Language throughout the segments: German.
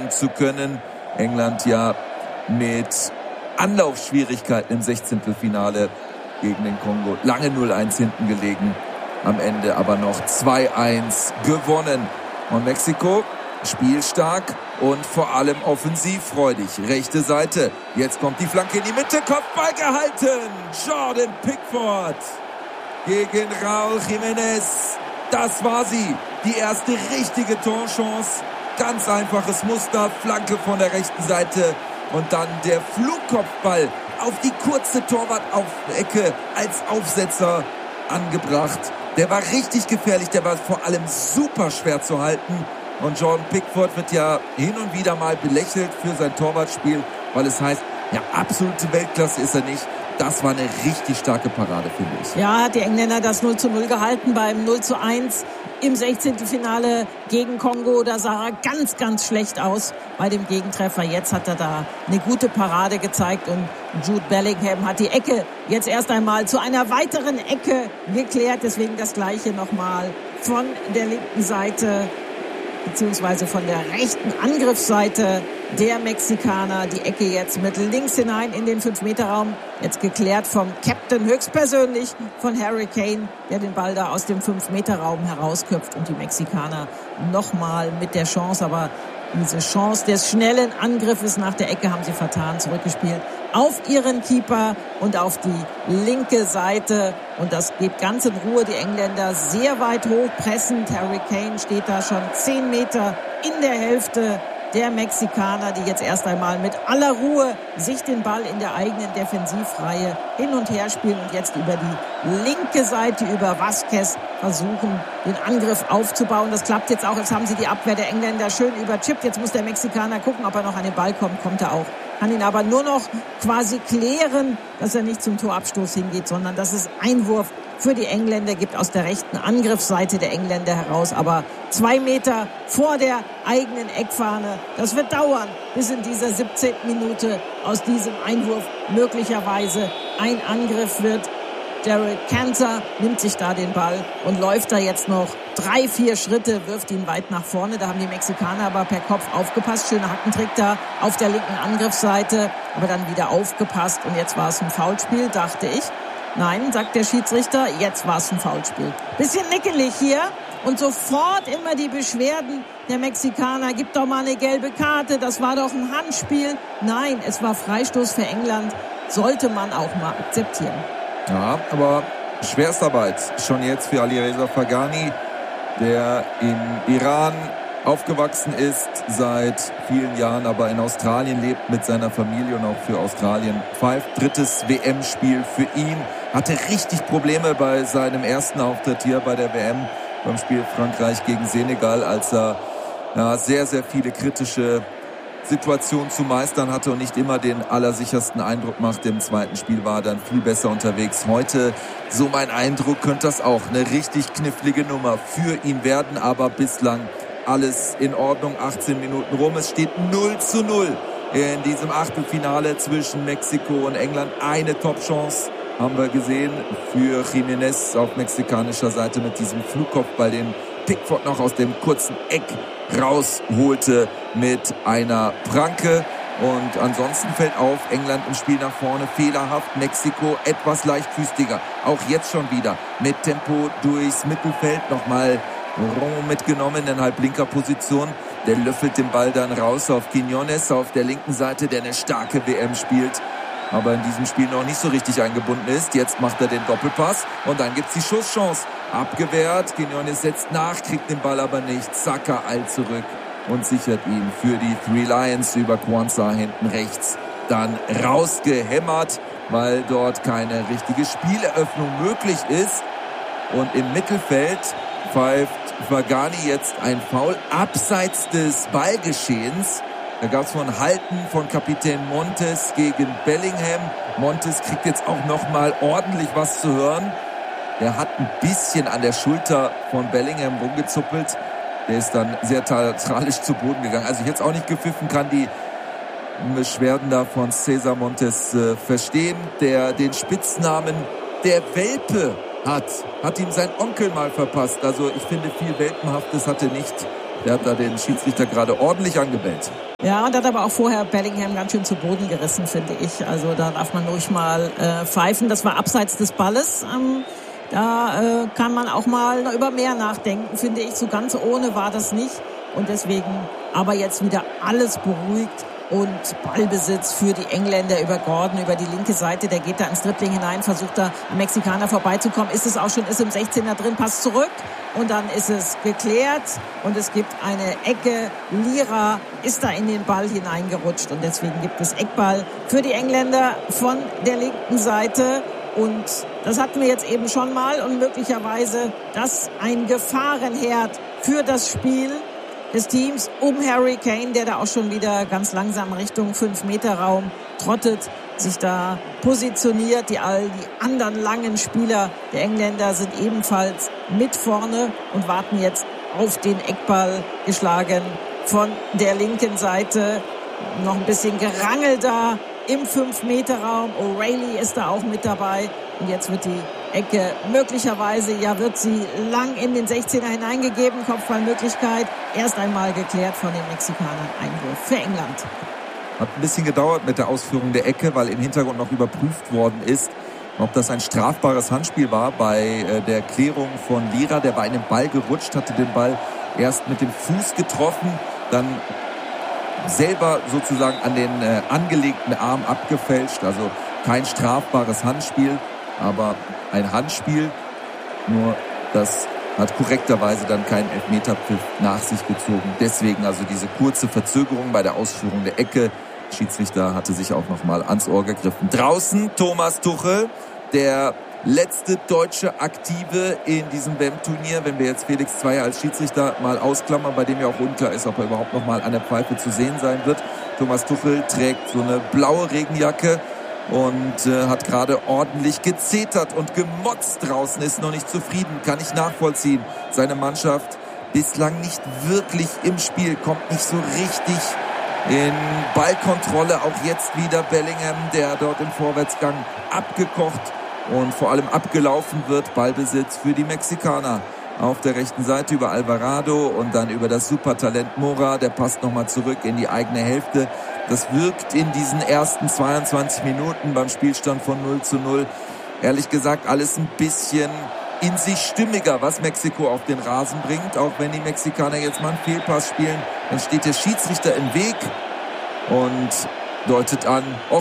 bringen zu können. England ja mit Anlaufschwierigkeiten im 16. Finale gegen den Kongo. Lange 0-1 hinten gelegen. Am Ende aber noch 2-1 gewonnen. Und Mexiko spielstark und vor allem offensivfreudig. Rechte Seite. Jetzt kommt die Flanke in die Mitte. Kopfball gehalten. Jordan Pickford gegen Raúl Jiménez. Das war sie. Die erste richtige Torchance. Ganz einfaches Muster. Flanke von der rechten Seite. Und dann der Flugkopfball auf die kurze Torwart-Ecke als Aufsetzer angebracht. Der war richtig gefährlich. Der war vor allem super schwer zu halten. Und Jordan Pickford wird ja hin und wieder mal belächelt für sein Torwartspiel, weil es heißt, ja, absolute Weltklasse ist er nicht. Das war eine richtig starke Parade, finde ich. Ja, hat die Engländer das 0-0 gehalten beim 0-1 im 16. Finale gegen Kongo. Da sah er ganz, ganz schlecht aus bei dem Gegentreffer. Jetzt hat er da eine gute Parade gezeigt und Jude Bellingham hat die Ecke jetzt erst einmal zu einer weiteren Ecke geklärt. Deswegen das Gleiche nochmal von der linken Seite beziehungsweise von der rechten Angriffsseite der Mexikaner. Die Ecke jetzt mit links hinein in den 5-Meter-Raum. Jetzt geklärt vom Captain höchstpersönlich von Harry Kane, der den Ball da aus dem 5-Meter-Raum herausköpft. Und die Mexikaner nochmal mit der Chance. Aber diese Chance des schnellen Angriffes nach der Ecke haben sie vertan, zurückgespielt auf ihren Keeper und auf die linke Seite. Und das geht ganz in Ruhe. Die Engländer sehr weit hoch pressend. Harry Kane steht da schon 10 Meter in der Hälfte der Mexikaner, die jetzt erst einmal mit aller Ruhe sich den Ball in der eigenen Defensivreihe hin und her spielen und jetzt über die linke Seite, über Vázquez, versuchen, den Angriff aufzubauen. Das klappt jetzt auch. Jetzt haben sie die Abwehr der Engländer schön überchippt. Jetzt muss der Mexikaner gucken, ob er noch an den Ball kommt. Kommt er auch. Kann ihn aber nur noch quasi klären, dass er nicht zum Torabstoß hingeht, sondern dass es Einwurf für die Engländer gibt aus der rechten Angriffsseite der Engländer heraus. Aber 2 Meter vor der eigenen Eckfahne. Das wird dauern, bis in dieser 17. Minute aus diesem Einwurf möglicherweise ein Angriff wird. Derek Cantor nimmt sich da den Ball und läuft da jetzt noch 3-4 Schritte, wirft ihn weit nach vorne. Da haben die Mexikaner aber per Kopf aufgepasst. Schöner Hackentrick da auf der linken Angriffsseite, aber dann wieder aufgepasst. Und jetzt war es ein Foulspiel, dachte ich. Nein, sagt der Schiedsrichter, jetzt war es ein Foulspiel. Bisschen nickelig hier und sofort immer die Beschwerden der Mexikaner. Gib doch mal eine gelbe Karte, das war doch ein Handspiel. Nein, es war Freistoß für England. Sollte man auch mal akzeptieren. Ja, aber Schwerstarbeit schon jetzt für Alireza Fagani, der im Iran aufgewachsen ist, seit vielen Jahren aber in Australien lebt mit seiner Familie und auch für Australien pfeift. 3. WM-Spiel für ihn. Hatte richtig Probleme bei seinem ersten Auftritt hier bei der WM, beim Spiel Frankreich gegen Senegal, als er sehr, sehr viele kritische Situation zu meistern hatte und nicht immer den allersichersten Eindruck machte. Im zweiten Spiel war er dann viel besser unterwegs. Heute, so mein Eindruck, könnte das auch eine richtig knifflige Nummer für ihn werden, aber bislang alles in Ordnung. 18 Minuten rum, es steht 0-0 in diesem Achtelfinale zwischen Mexiko und England. Eine Top-Chance haben wir gesehen für Jiménez auf mexikanischer Seite mit diesem Flugkopfball, den Pickford noch aus dem kurzen Eck rausholte mit einer Pranke. Und ansonsten fällt auf, England im Spiel nach vorne fehlerhaft, Mexiko etwas leichtfüßiger. Auch jetzt schon wieder mit Tempo durchs Mittelfeld. Nochmal Ron mitgenommen in halblinker Position. Der löffelt den Ball dann raus auf Quiñones auf der linken Seite, der eine starke WM spielt, aber in diesem Spiel noch nicht so richtig eingebunden ist. Jetzt macht er den Doppelpass und dann gibt's die Schusschance. Abgewehrt, Quiñones setzt nach, kriegt den Ball aber nicht. Saka eilt zurück und sichert ihn für die Three Lions über Quansah hinten rechts. Dann rausgehämmert, weil dort keine richtige Spieleröffnung möglich ist. Und im Mittelfeld pfeift Fagani jetzt ein Foul abseits des Ballgeschehens. Da gab es ein Halten von Kapitän Montes gegen Bellingham. Montes kriegt jetzt auch nochmal ordentlich was zu hören. Der hat ein bisschen an der Schulter von Bellingham rumgezuppelt. Der ist dann sehr theatralisch zu Boden gegangen. Also ich jetzt auch nicht gepfiffen, kann die Beschwerden da von César Montes verstehen. Der den Spitznamen der Welpe hat ihm sein Onkel mal verpasst. Also ich finde, viel Welpenhaftes hatte nicht Der hat da den Schiedsrichter gerade ordentlich angebellt. Ja, und hat aber auch vorher Bellingham ganz schön zu Boden gerissen, finde ich. Also da darf man ruhig mal pfeifen. Das war abseits des Balles. Da kann man auch mal über mehr nachdenken, finde ich. So ganz ohne war das nicht. Und deswegen aber jetzt wieder alles beruhigt. Und Ballbesitz für die Engländer über Gordon, über die linke Seite. Der geht da ins Dribbling hinein, versucht da am Mexikaner vorbeizukommen. Ist es auch schon, ist im 16er drin, passt zurück. Und dann ist es geklärt. Und es gibt eine Ecke. Lira ist da in den Ball hineingerutscht. Und deswegen gibt es Eckball für die Engländer von der linken Seite. Und das hatten wir jetzt eben schon mal. Und möglicherweise das ein Gefahrenherd für das Spiel des Teams um Harry Kane, der da auch schon wieder ganz langsam Richtung 5-Meter-Raum trottet, sich da positioniert. Die anderen langen Spieler der Engländer sind ebenfalls mit vorne und warten jetzt auf den Eckball, geschlagen von der linken Seite. Noch ein bisschen Gerangel da im 5-Meter-Raum. O'Reilly ist da auch mit dabei. Und jetzt wird die Ecke möglicherweise, wird sie lang in den 16er hineingegeben. Kopfballmöglichkeit. Erst einmal geklärt von den Mexikanern. Einwurf für England. Hat ein bisschen gedauert mit der Ausführung der Ecke, weil im Hintergrund noch überprüft worden ist, ob das ein strafbares Handspiel war bei der Klärung von Lira. Der war in den Ball gerutscht, hatte den Ball erst mit dem Fuß getroffen, dann selber sozusagen an den angelegten Arm abgefälscht. Also kein strafbares Handspiel, aber ein Handspiel. Nur das hat korrekterweise dann keinen Elfmeterpfiff nach sich gezogen. Deswegen also diese kurze Verzögerung bei der Ausführung der Ecke. Der Schiedsrichter hatte sich auch nochmal ans Ohr gegriffen. Draußen Thomas Tuchel, der letzte deutsche Aktive in diesem WM-Turnier. Wenn wir jetzt Felix Zweier als Schiedsrichter mal ausklammern, bei dem ja auch unklar ist, ob er überhaupt nochmal an der Pfeife zu sehen sein wird. Thomas Tuchel trägt so eine blaue Regenjacke und hat gerade ordentlich gezetert und gemotzt draußen, ist noch nicht zufrieden, kann ich nachvollziehen. Seine Mannschaft bislang nicht wirklich im Spiel, kommt nicht so richtig in Ballkontrolle. Auch jetzt wieder Bellingham, der dort im Vorwärtsgang abgekocht und vor allem abgelaufen wird. Ballbesitz für die Mexikaner auf der rechten Seite über Alvarado und dann über das Supertalent Mora. Der passt nochmal zurück in die eigene Hälfte. Das wirkt in diesen ersten 22 Minuten beim Spielstand von 0:0 ehrlich gesagt alles ein bisschen in sich stimmiger, was Mexiko auf den Rasen bringt. Auch wenn die Mexikaner jetzt mal einen Fehlpass spielen, dann steht der Schiedsrichter im Weg und deutet an,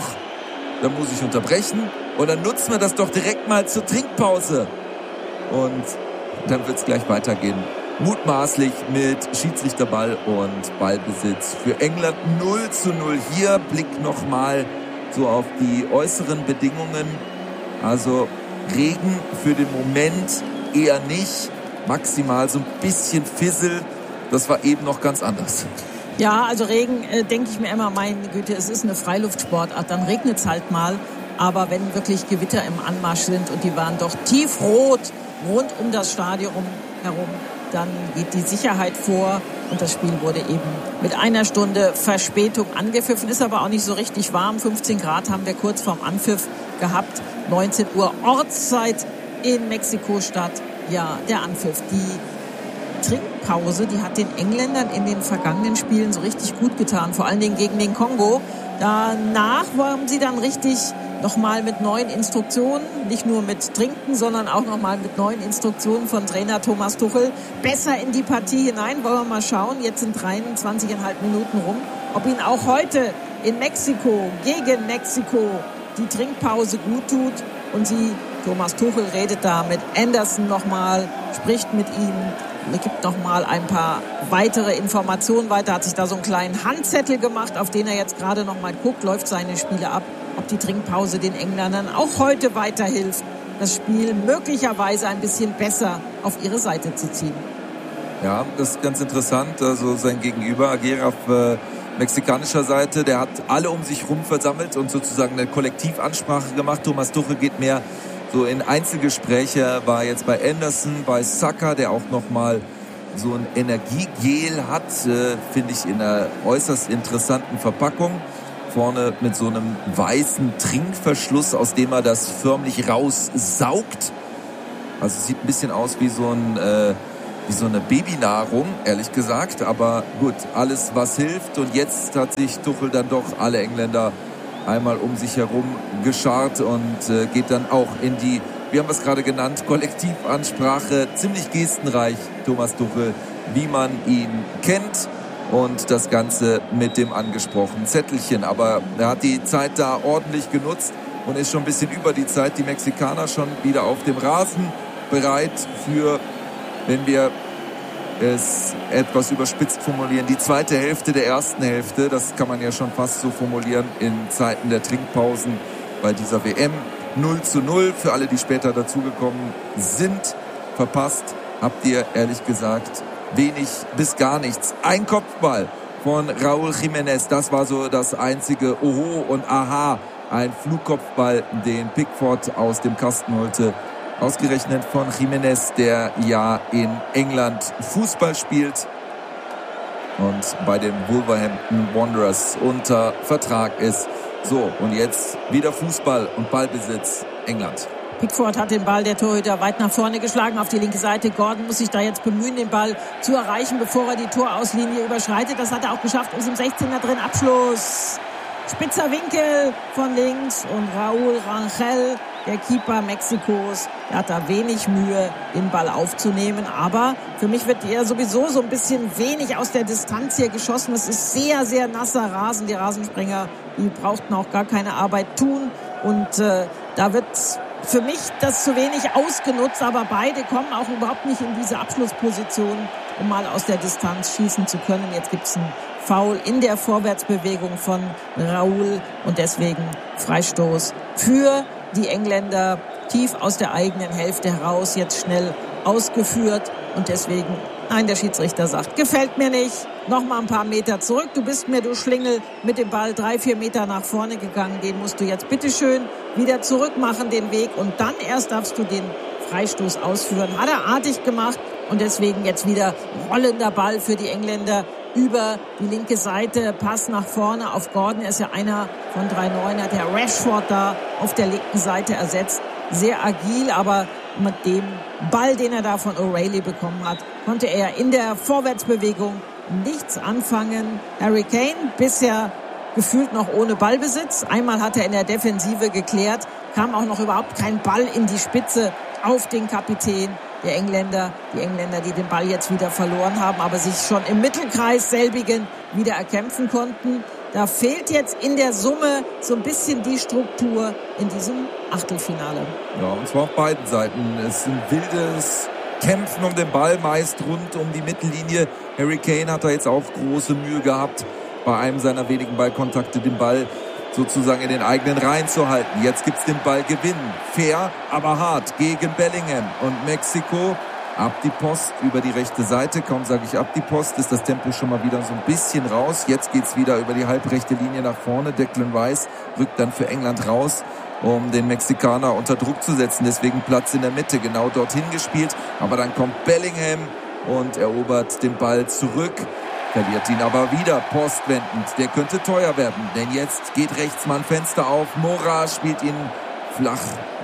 da muss ich unterbrechen. Und dann nutzen wir das doch direkt mal zur Trinkpause. Und dann wird es gleich weitergehen. Mutmaßlich mit Schiedsrichterball und Ballbesitz für England 0:0. Hier Blick nochmal so auf die äußeren Bedingungen. Also Regen für den Moment eher nicht. Maximal so ein bisschen Fissel. Das war eben noch ganz anders. Ja, also Regen, denke ich mir immer, meine Güte, es ist eine Freiluftsportart, dann regnet es halt mal. Aber wenn wirklich Gewitter im Anmarsch sind und die waren doch tiefrot rund um das Stadion herum, dann geht die Sicherheit vor und das Spiel wurde eben mit 1 Stunde Verspätung angepfiffen. Ist aber auch nicht so richtig warm. 15 Grad haben wir kurz vorm Anpfiff gehabt. 19 Uhr Ortszeit in Mexiko-Stadt. Ja, der Anpfiff. Die Trinkpause, die hat den Engländern in den vergangenen Spielen so richtig gut getan. Vor allen Dingen gegen den Kongo. Danach waren sie dann richtig nochmal mit neuen Instruktionen, nicht nur mit Trinken, sondern auch nochmal mit neuen Instruktionen von Trainer Thomas Tuchel besser in die Partie hinein. Wollen wir mal schauen, jetzt sind 23,5 Minuten rum, ob ihn auch heute in Mexiko, gegen Mexiko, die Trinkpause gut tut. Und Thomas Tuchel redet da mit Anderson nochmal, spricht mit ihm, gibt nochmal ein paar weitere Informationen weiter, hat sich da so einen kleinen Handzettel gemacht, auf den er jetzt gerade nochmal guckt, läuft seine Spiele ab, ob die Trinkpause den Engländern auch heute weiterhilft, das Spiel möglicherweise ein bisschen besser auf ihre Seite zu ziehen. Ja, das ist ganz interessant. Also sein Gegenüber, Aguirre auf mexikanischer Seite, der hat alle um sich rum versammelt und sozusagen eine Kollektivansprache gemacht. Thomas Tuchel geht mehr so in Einzelgespräche, war jetzt bei Anderson, bei Saka, der auch nochmal so ein Energiegel hat, finde ich in einer äußerst interessanten Verpackung. Vorne mit so einem weißen Trinkverschluss, aus dem er das förmlich raussaugt. Also sieht ein bisschen aus wie so ein wie so eine Babynahrung, ehrlich gesagt. Aber gut, alles was hilft. Und jetzt hat sich Tuchel dann doch alle Engländer einmal um sich herum geschart und geht dann auch in die, wir haben es gerade genannt, Kollektivansprache. Ziemlich gestenreich, Thomas Tuchel, wie man ihn kennt. Und das Ganze mit dem angesprochenen Zettelchen. Aber er hat die Zeit da ordentlich genutzt und ist schon ein bisschen über die Zeit. Die Mexikaner schon wieder auf dem Rasen bereit für, wenn wir es etwas überspitzt formulieren, die zweite Hälfte der ersten Hälfte. Das kann man ja schon fast so formulieren in Zeiten der Trinkpausen bei dieser WM. 0:0 für alle, die später dazugekommen sind. Verpasst habt ihr ehrlich gesagt wenig bis gar nichts. Ein Kopfball von Raúl Jiménez, das war so das einzige Oho und Aha. Ein Flugkopfball, den Pickford aus dem Kasten holte. Ausgerechnet von Jiménez, der ja in England Fußball spielt und bei den Wolverhampton Wanderers unter Vertrag ist. So, und jetzt wieder Fußball und Ballbesitz England. Pickford hat den Ball, der Torhüter, weit nach vorne geschlagen auf die linke Seite. Gordon muss sich da jetzt bemühen, den Ball zu erreichen, bevor er die Torauslinie überschreitet. Das hat er auch geschafft, ist im 16er drin. Abschluss. Spitzer Winkel von links und Raúl Rangel, der Keeper Mexikos, der hat da wenig Mühe, den Ball aufzunehmen. Aber für mich wird er sowieso so ein bisschen wenig aus der Distanz hier geschossen. Es ist sehr, sehr nasser Rasen. Die Rasensprenger, die brauchten auch gar keine Arbeit tun. Und da wird für mich das zu wenig ausgenutzt. Aber beide kommen auch überhaupt nicht in diese Abschlussposition, um mal aus der Distanz schießen zu können. Jetzt gibt's einen Foul in der Vorwärtsbewegung von Raúl und deswegen Freistoß für die Engländer tief aus der eigenen Hälfte heraus, jetzt schnell ausgeführt und deswegen, nein, der Schiedsrichter sagt, gefällt mir nicht, nochmal ein paar Meter zurück, du bist mir, du Schlingel, mit dem Ball 3-4 Meter nach vorne gegangen, den musst du jetzt bitteschön wieder zurück machen, den Weg, und dann erst darfst du den Freistoß ausführen. Hat er artig gemacht und deswegen jetzt wieder rollender Ball für die Engländer über die linke Seite, Pass nach vorne auf Gordon. Er ist ja einer von 3 Neuner, der Rashford da auf der linken Seite ersetzt. Sehr agil, aber mit dem Ball, den er da von O'Reilly bekommen hat, konnte er in der Vorwärtsbewegung nichts anfangen. Harry Kane bisher gefühlt noch ohne Ballbesitz. Einmal hat er in der Defensive geklärt, kam auch noch überhaupt kein Ball in die Spitze auf den Kapitän der Engländer. Die Engländer, die den Ball jetzt wieder verloren haben, aber sich schon im Mittelkreis selbigen wieder erkämpfen konnten. Da fehlt jetzt in der Summe so ein bisschen die Struktur in diesem Achtelfinale. Ja, und zwar auf beiden Seiten. Es ist ein wildes Kämpfen um den Ball, meist rund um die Mittellinie. Harry Kane hat da jetzt auch große Mühe gehabt, bei einem seiner wenigen Ballkontakte den Ball sozusagen in den eigenen Reihen zu halten. Jetzt gibt's den Ballgewinn. Fair, aber hart gegen Bellingham. Und Mexiko ab die Post über die rechte Seite. Kaum sage ich ab die Post, ist das Tempo schon mal wieder so ein bisschen raus. Jetzt geht's wieder über die halbrechte Linie nach vorne. Declan Rice rückt dann für England raus, um den Mexikaner unter Druck zu setzen. Deswegen Platz in der Mitte, genau dorthin gespielt. Aber dann kommt Bellingham und erobert den Ball zurück. Verliert ihn aber wieder postwendend. Der könnte teuer werden, denn jetzt geht rechts mal ein Fenster auf. Mora spielt ihn flach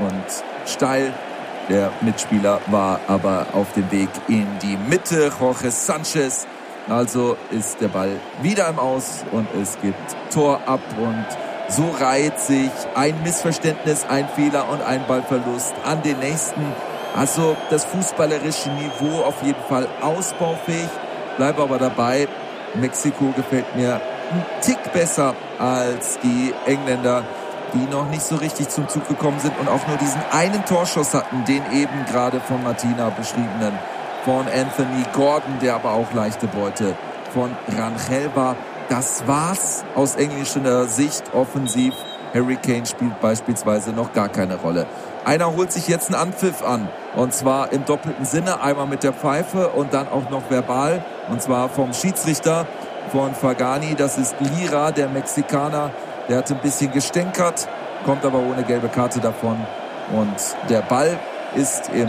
und steil. Der Mitspieler war aber auf dem Weg in die Mitte. Jorge Sanchez. Also ist der Ball wieder im Aus und es gibt Tor ab. Und so reiht sich ein Missverständnis, ein Fehler und ein Ballverlust an den nächsten. Also das fußballerische Niveau auf jeden Fall ausbaufähig. Bleibe aber dabei, Mexiko gefällt mir ein Tick besser als die Engländer, die noch nicht so richtig zum Zug gekommen sind und auch nur diesen einen Torschuss hatten, den eben gerade von Martina beschriebenen, von Anthony Gordon, der aber auch leichte Beute von Rangel war. Das war's aus englischer Sicht offensiv. Harry Kane spielt beispielsweise noch gar keine Rolle. Einer holt sich jetzt einen Anpfiff an. Und zwar im doppelten Sinne. Einmal mit der Pfeife und dann auch noch verbal. Und zwar vom Schiedsrichter von Fagani. Das ist Lira, der Mexikaner. Der hat ein bisschen gestänkert, kommt aber ohne gelbe Karte davon. Und der Ball ist im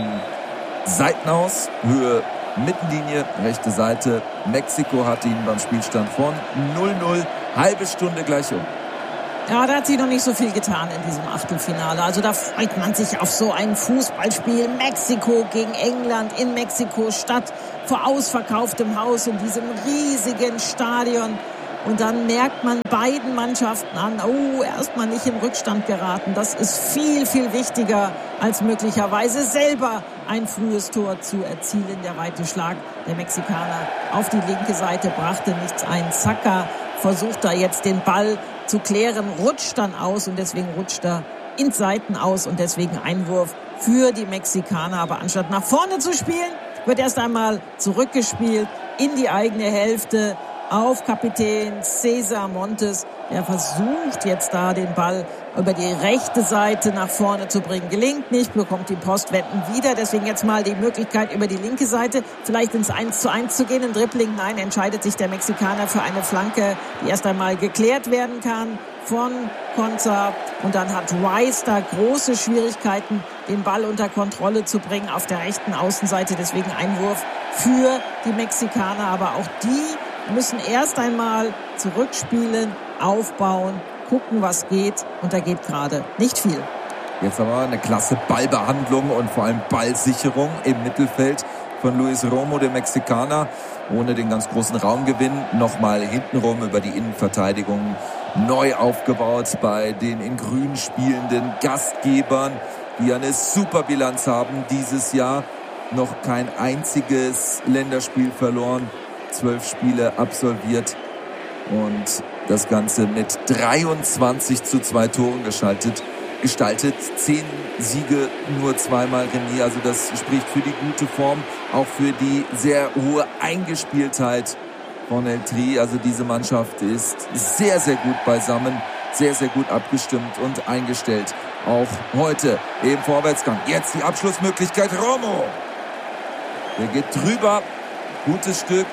Seitenaus, Höhe Mittenlinie, rechte Seite. Mexiko hat ihn beim Spielstand von 0:0, halbe Stunde gleich um. Ja, da hat sich noch nicht so viel getan in diesem Achtelfinale. Also da freut man sich auf so ein Fußballspiel. Mexiko gegen England in Mexiko-Stadt vor ausverkauftem Haus in diesem riesigen Stadion. Und dann merkt man beiden Mannschaften an, erstmal nicht in Rückstand geraten. Das ist viel, viel wichtiger, als möglicherweise selber ein frühes Tor zu erzielen. Der weite Schlag der Mexikaner auf die linke Seite brachte nichts ein. Saka versucht da jetzt den Ball zu klären, rutscht dann aus und deswegen rutscht er ins Seiten aus und deswegen Einwurf für die Mexikaner. Aber anstatt nach vorne zu spielen, wird erst einmal zurückgespielt in die eigene Hälfte auf Kapitän César Montes. Der versucht jetzt da den Ball über die rechte Seite nach vorne zu bringen. Gelingt nicht, bekommt die Postwenden wieder. Deswegen jetzt mal die Möglichkeit über die linke Seite vielleicht ins 1:1 zu gehen. Im Dribbling, nein, entscheidet sich der Mexikaner für eine Flanke, die erst einmal geklärt werden kann von Konza. Und dann hat Rice da große Schwierigkeiten, den Ball unter Kontrolle zu bringen auf der rechten Außenseite. Deswegen Einwurf für die Mexikaner. Aber auch die müssen erst einmal zurückspielen, aufbauen, gucken, was geht. Und da geht gerade nicht viel. Jetzt aber eine klasse Ballbehandlung und vor allem Ballsicherung im Mittelfeld von Luis Romo, der Mexikaner. Ohne den ganz großen Raumgewinn nochmal hintenrum über die Innenverteidigung neu aufgebaut bei den in Grün spielenden Gastgebern, die eine super Bilanz haben dieses Jahr. Noch kein einziges Länderspiel verloren. 12 Spiele absolviert und das Ganze mit 23:2 Toren gestaltet. 10 Siege, nur 2-mal Remis. Also das spricht für die gute Form, auch für die sehr hohe Eingespieltheit von El Tri. Also diese Mannschaft ist sehr, sehr gut beisammen, sehr, sehr gut abgestimmt und eingestellt. Auch heute im Vorwärtsgang. Jetzt die Abschlussmöglichkeit. Romo. Der geht drüber. Gutes Stück.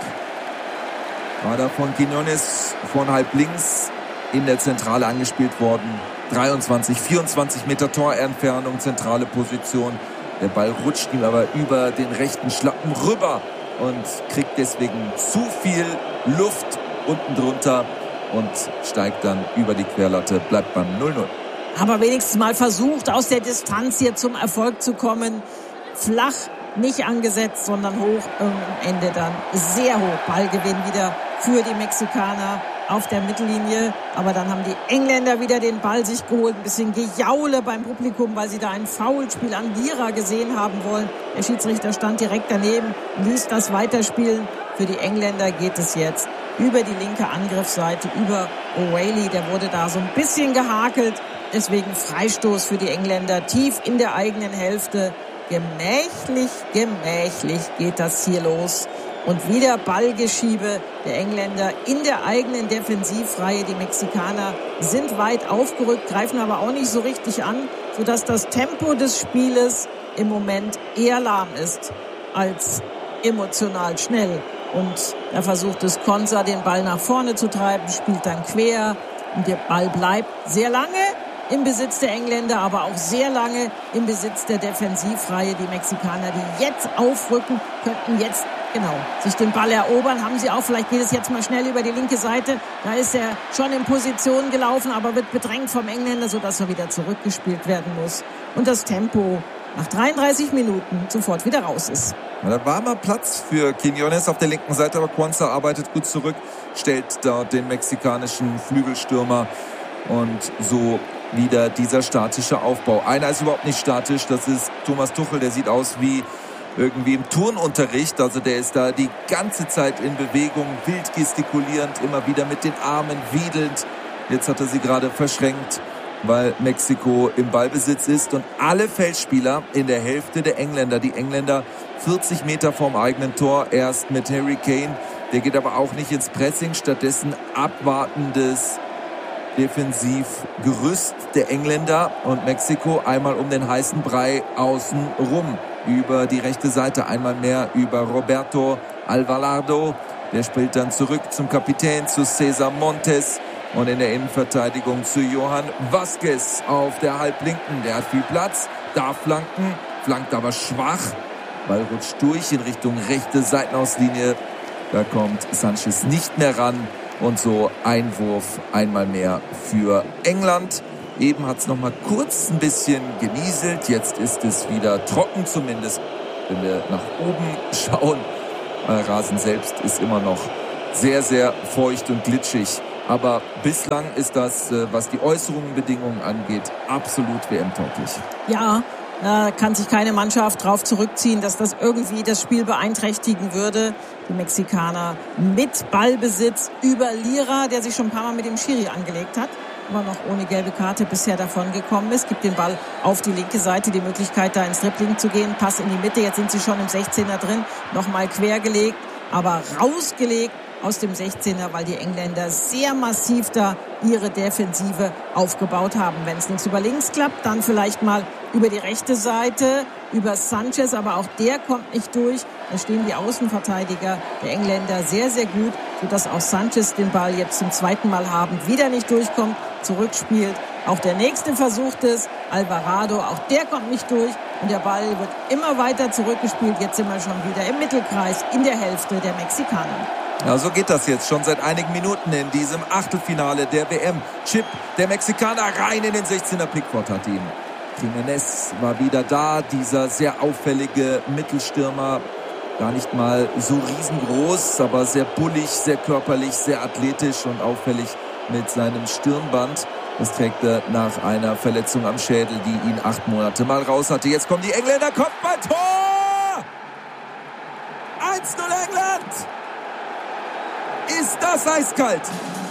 War da von Quiñones von halb links in der Zentrale angespielt worden. 24 Meter Torentfernung, zentrale Position. Der Ball rutscht ihm aber über den rechten Schlappen rüber und kriegt deswegen zu viel Luft unten drunter und steigt dann über die Querlatte, bleibt beim 0:0. Aber wenigstens mal versucht, aus der Distanz hier zum Erfolg zu kommen. Flach, nicht angesetzt, sondern hoch. Am Ende dann sehr hoch. Ballgewinn wieder für die Mexikaner auf der Mittellinie. Aber dann haben die Engländer wieder den Ball sich geholt. Ein bisschen Gejaule beim Publikum, weil sie da ein Foulspiel an Lira gesehen haben wollen. Der Schiedsrichter stand direkt daneben, ließ das weiterspielen. Für die Engländer geht es jetzt über die linke Angriffsseite, über O'Reilly. Der wurde da so ein bisschen gehakelt. Deswegen Freistoß für die Engländer tief in der eigenen Hälfte. Gemächlich geht das hier los. Und wieder Ballgeschiebe der Engländer in der eigenen Defensivreihe. Die Mexikaner sind weit aufgerückt, greifen aber auch nicht so richtig an, sodass das Tempo des Spieles im Moment eher lahm ist als emotional schnell. Und da versucht es Konza, den Ball nach vorne zu treiben, spielt dann quer und der Ball bleibt sehr lange im Besitz der Engländer, aber auch sehr lange im Besitz der Defensivreihe. Die Mexikaner, die jetzt aufrücken, könnten jetzt sich den Ball erobern. Haben sie auch. Vielleicht geht es jetzt mal schnell über die linke Seite. Da ist er schon in Position gelaufen, aber wird bedrängt vom Engländer, sodass er wieder zurückgespielt werden muss. Und das Tempo nach 33 Minuten sofort wieder raus ist. Ja, da war mal Platz für Quiñones auf der linken Seite, aber Konza arbeitet gut zurück, stellt dort den mexikanischen Flügelstürmer und so wieder dieser statische Aufbau. Einer ist überhaupt nicht statisch, das ist Thomas Tuchel, der sieht aus wie irgendwie im Turnunterricht, also der ist da die ganze Zeit in Bewegung, wild gestikulierend, immer wieder mit den Armen wedelnd. Jetzt hat er sie gerade verschränkt, weil Mexiko im Ballbesitz ist und alle Feldspieler in der Hälfte der Engländer, die Engländer 40 Meter vorm eigenen Tor, erst mit Harry Kane, der geht aber auch nicht ins Pressing, stattdessen abwartendes Defensivgerüst der Engländer und Mexiko einmal um den heißen Brei außen rum. Über die rechte Seite einmal mehr über Roberto Alvarado. Der spielt dann zurück zum Kapitän, zu César Montes und in der Innenverteidigung zu Johan Vázquez auf der Halblinken. Der hat viel Platz, darf flanken, flankt aber schwach. Ball rutscht durch in Richtung rechte Seitenauslinie. Da kommt Sanchez nicht mehr ran Und so Einwurf einmal mehr für England. Eben hat es noch mal kurz ein bisschen genieselt. Jetzt ist es wieder trocken, zumindest wenn wir nach oben schauen. Rasen selbst ist immer noch sehr, sehr feucht und glitschig. Aber bislang ist das, was die äußeren Bedingungen angeht, absolut WM-tauglich. Ja, da kann sich keine Mannschaft drauf zurückziehen, dass das irgendwie das Spiel beeinträchtigen würde. Die Mexikaner mit Ballbesitz über Lira, der sich schon ein paar Mal mit dem Schiri angelegt hat, aber noch ohne gelbe Karte bisher davon gekommen ist. Gibt den Ball auf die linke Seite, die Möglichkeit, da ins Dribbling zu gehen. Pass in die Mitte, jetzt sind sie schon im 16er drin. Nochmal quergelegt, aber rausgelegt aus dem 16er, weil die Engländer sehr massiv da ihre Defensive aufgebaut haben. Wenn es links über links klappt, dann vielleicht mal über die rechte Seite, über Sanchez, aber auch der kommt nicht durch. Da stehen die Außenverteidiger der Engländer sehr, sehr gut, sodass auch Sanchez den Ball jetzt zum zweiten Mal haben, wieder nicht durchkommt, zurückspielt. Auch der nächste versucht es, Alvarado, auch der kommt nicht durch und der Ball wird immer weiter zurückgespielt. Jetzt sind wir schon wieder im Mittelkreis in der Hälfte der Mexikaner. Ja, so geht das jetzt schon seit einigen Minuten in diesem Achtelfinale der WM. Chip der Mexikaner rein in den 16er. Pickford hat ihn. Jimenez war wieder da, dieser sehr auffällige Mittelstürmer. Gar nicht mal so riesengroß, aber sehr bullig, sehr körperlich, sehr athletisch und auffällig mit seinem Stirnband. Das trägt er nach einer Verletzung am Schädel, die ihn 8 Monate mal raus hatte. Jetzt kommen die Engländer, Kopfballtor! 1-0 England! Ist das eiskalt?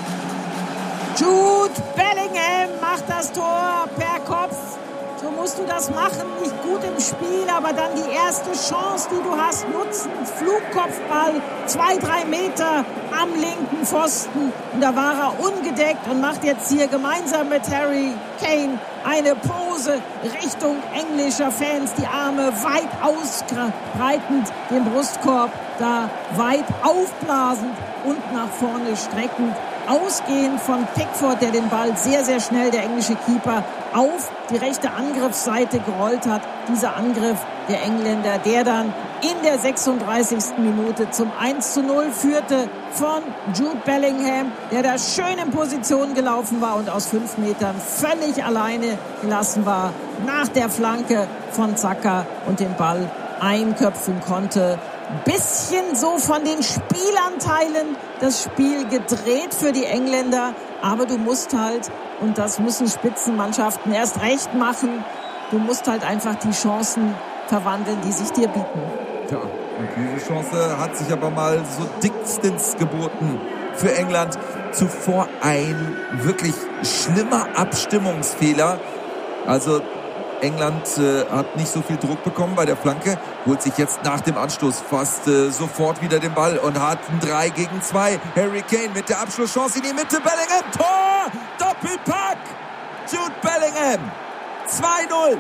Jude Bellingham macht das Tor per Kopf. So musst du das machen. Nicht gut im Spiel, aber dann die erste Chance, die du hast, nutzen. Flugkopfball, 2-3 Meter am linken Pfosten. Und da war er ungedeckt und macht jetzt hier gemeinsam mit Harry Kane eine Pose Richtung englischer Fans. Die Arme weit ausbreitend, den Brustkorb da weit aufblasend und nach vorne streckend. Ausgehend von Pickford, der den Ball sehr, sehr schnell, der englische Keeper, auf die rechte Angriffsseite gerollt hat. Dieser Angriff der Engländer, der dann in der 36. Minute zum 1-0 führte von Jude Bellingham, der da schön in Position gelaufen war und aus 5 Metern völlig alleine gelassen war nach der Flanke von Xhaka und den Ball einköpfen konnte. Bisschen so von den Spielanteilen das Spiel gedreht für die Engländer, aber du musst halt, und das müssen Spitzenmannschaften erst recht machen, du musst halt einfach die Chancen verwandeln, die sich dir bieten. Ja, und diese Chance hat sich aber mal so dickstens geboten für England. Zuvor ein wirklich schlimmer Abstimmungsfehler. Also England hat nicht so viel Druck bekommen bei der Flanke, holt sich jetzt nach dem Anstoß fast sofort wieder den Ball und hat ein 3 gegen 2. Harry Kane mit der Abschlusschance in die Mitte. Bellingham, Tor! Doppelpack! Jude Bellingham! 2-0!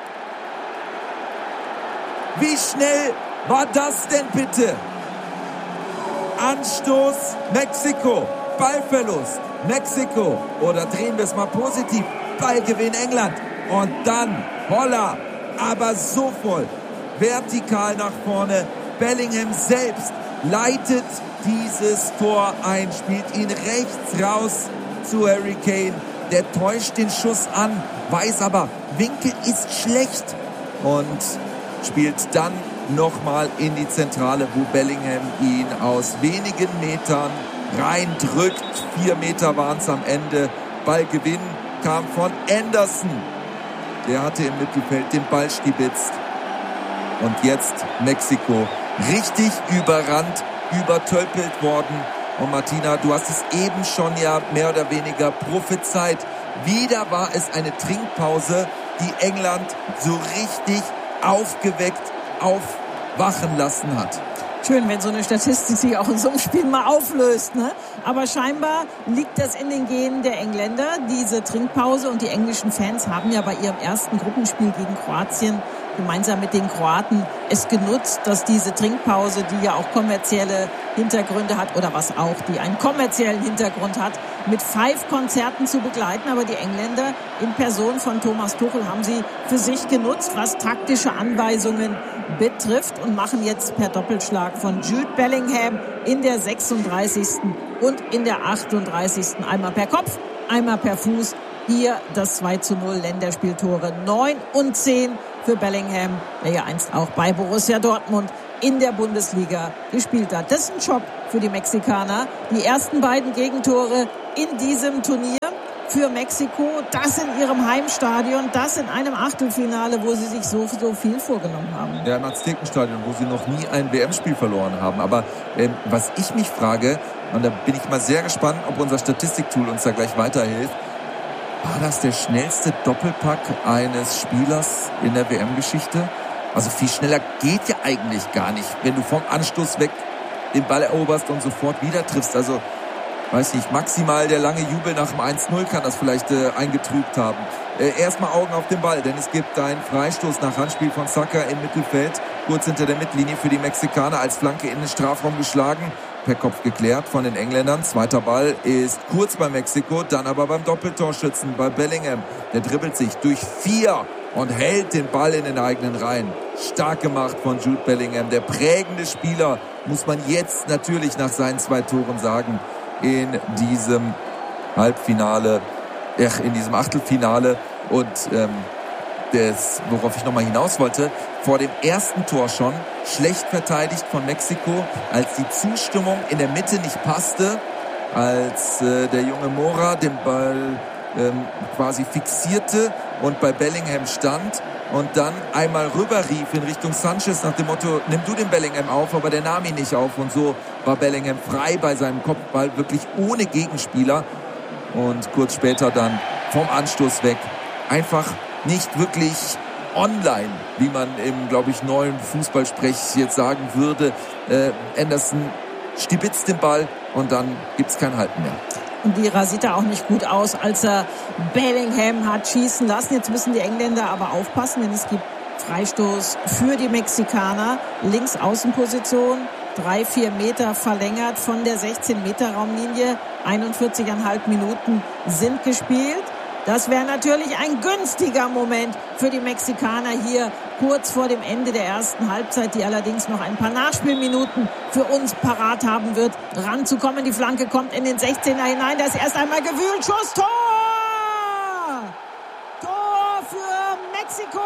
Wie schnell war das denn bitte? Anstoß Mexiko, Ballverlust Mexiko. Oder drehen wir es mal positiv, Ballgewinn England. Und dann Holla, aber so voll, vertikal nach vorne. Bellingham selbst leitet dieses Tor ein, spielt ihn rechts raus zu Harry Kane. Der täuscht den Schuss an, weiß aber, Winkel ist schlecht und spielt dann nochmal in die Zentrale, wo Bellingham ihn aus wenigen Metern reindrückt. 4 Meter waren es am Ende. Ballgewinn kam von Anderson. Der hatte im Mittelfeld den Ball stibitzt. Und jetzt Mexiko richtig überrannt, übertölpelt worden. Und Martina, du hast es eben schon ja mehr oder weniger prophezeit. Wieder war es eine Trinkpause, die England so richtig aufgeweckt aufwachen lassen hat. Schön, wenn so eine Statistik sich auch in so einem Spiel mal auflöst, ne? Aber scheinbar liegt das in den Genen der Engländer, diese Trinkpause. Und die englischen Fans haben ja bei ihrem ersten Gruppenspiel gegen Kroatien gemeinsam mit den Kroaten es genutzt, dass diese Trinkpause, die ja auch kommerzielle Hintergründe hat, oder was auch, die einen kommerziellen Hintergrund hat, mit 5 Konzerten zu begleiten. Aber die Engländer in Person von Thomas Tuchel haben sie für sich genutzt, was taktische Anweisungen betrifft, und machen jetzt per Doppelschlag von Jude Bellingham in der 36. und in der 38. einmal per Kopf, einmal per Fuß. Hier das 2:0 Länderspieltore 9 und 10 für Bellingham, der ja einst auch bei Borussia Dortmund in der Bundesliga gespielt hat. Das ist ein Schock für die Mexikaner. Die ersten beiden Gegentore in diesem Turnier für Mexiko, das in ihrem Heimstadion, das in einem Achtelfinale, wo sie sich so viel vorgenommen haben. Ja, im Aztekenstadion, wo sie noch nie ein WM-Spiel verloren haben. Aber was ich mich frage, und da bin ich mal sehr gespannt, ob unser Statistiktool uns da gleich weiterhilft, war das der schnellste Doppelpack eines Spielers in der WM-Geschichte? Also viel schneller geht ja eigentlich gar nicht, wenn du vom Anstoß weg den Ball eroberst und sofort wieder triffst. Also weiß nicht, maximal der lange Jubel nach dem 1:0 kann das vielleicht eingetrübt haben. Erstmal Augen auf den Ball, denn es gibt einen Freistoß nach Handspiel von Saka im Mittelfeld, kurz hinter der Mittellinie für die Mexikaner, als Flanke in den Strafraum geschlagen, per Kopf geklärt von den Engländern. Zweiter Ball ist kurz bei Mexiko, dann aber beim Doppeltorschützen bei Bellingham. Der dribbelt sich durch 4 und hält den Ball in den eigenen Reihen. Stark gemacht von Jude Bellingham, der prägende Spieler, muss man jetzt natürlich nach seinen 2 Toren sagen, in diesem in diesem Achtelfinale. Und worauf ich nochmal hinaus wollte, vor dem ersten Tor schon schlecht verteidigt von Mexiko, als die Zustimmung in der Mitte nicht passte, als der junge Mora den Ball quasi fixierte und bei Bellingham stand und dann einmal rüberrief in Richtung Sanchez nach dem Motto, nimm du den Bellingham auf, aber der nahm ihn nicht auf, und so war Bellingham frei bei seinem Kopfball, wirklich ohne Gegenspieler, und kurz später dann vom Anstoß weg einfach nicht wirklich online, wie man im, glaube ich, neuen Fußballsprech jetzt sagen würde. Anderson stibitzt den Ball und dann gibt's kein Halten mehr. Und Vieira sieht da auch nicht gut aus, als er Bellingham hat schießen lassen. Jetzt müssen die Engländer aber aufpassen, denn es gibt Freistoß für die Mexikaner. Linksaußenposition, 3-4 Meter verlängert von der 16-Meter-Raumlinie. 41,5 Minuten sind gespielt. Das wäre natürlich ein günstiger Moment für die Mexikaner hier kurz vor dem Ende der ersten Halbzeit, die allerdings noch ein paar Nachspielminuten für uns parat haben wird, ranzukommen. Die Flanke kommt in den 16er hinein, da ist erst einmal gewühlt, Schuss, Tor! Tor für Mexiko!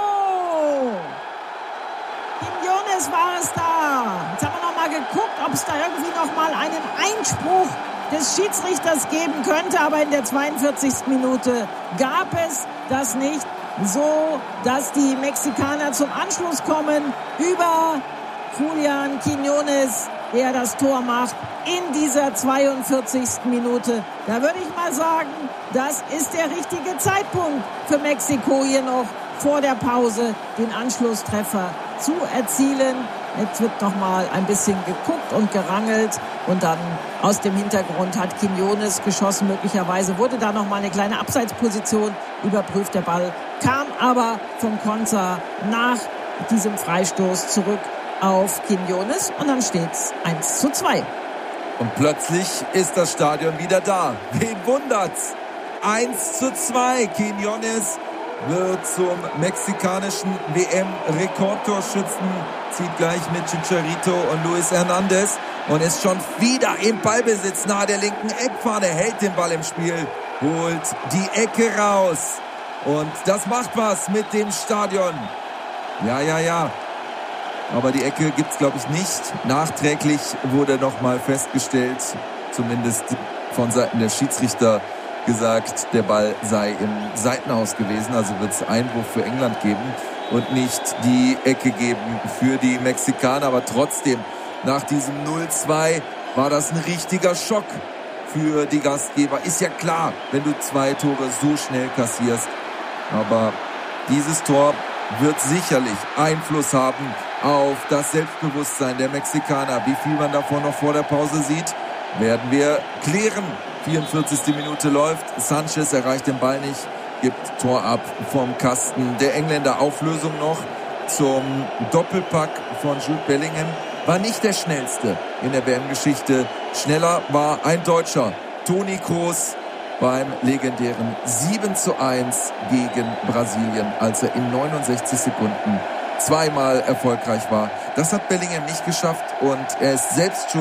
Quiñones war es da. Jetzt haben wir noch mal geguckt, ob es da irgendwie noch mal einen Einspruch des Schiedsrichters geben könnte, aber in der 42. Minute gab es das nicht, so dass die Mexikaner zum Anschluss kommen über Julián Quiñones, der das Tor macht in dieser 42. Minute. Da würde ich mal sagen, das ist der richtige Zeitpunkt für Mexiko, hier noch vor der Pause den Anschlusstreffer zu erzielen. Jetzt wird noch mal ein bisschen geguckt und gerangelt und dann aus dem Hintergrund hat Quiñones geschossen. Möglicherweise wurde da noch mal eine kleine Abseitsposition überprüft. Der Ball kam aber vom Konter nach diesem Freistoß zurück auf Quiñones und dann steht's 1:2. Und plötzlich ist das Stadion wieder da. Wen wundert's? 1:2. Quiñones wird zum mexikanischen WM-Rekordtorschützen, zieht gleich mit Chicharito und Luis Hernandez und ist schon wieder im Ballbesitz nahe der linken Eckfahne, hält den Ball im Spiel, holt die Ecke raus und das macht was mit dem Stadion. Ja. Aber die Ecke gibt's, glaube ich, nicht. Nachträglich wurde nochmal festgestellt, zumindest von Seiten der Schiedsrichter gesagt, der Ball sei im Seitenhaus gewesen, also wird es Einwurf für England geben und nicht die Ecke geben für die Mexikaner. Aber trotzdem, nach diesem 0:2 war das ein richtiger Schock für die Gastgeber. Ist ja klar, wenn du 2 Tore so schnell kassierst. Aber dieses Tor wird sicherlich Einfluss haben auf das Selbstbewusstsein der Mexikaner. Wie viel man davon noch vor der Pause sieht, werden wir klären. 44. Minute läuft. Sanchez erreicht den Ball nicht, gibt Tor ab vom Kasten. Der Engländer Auflösung noch zum Doppelpack von Jude Bellingham. War nicht der schnellste in der WM-Geschichte. Schneller war ein Deutscher, Toni Kroos, beim legendären 7:1 gegen Brasilien, als er in 69 Sekunden zweimal erfolgreich war. Das hat Bellingham nicht geschafft und er ist selbst schuld,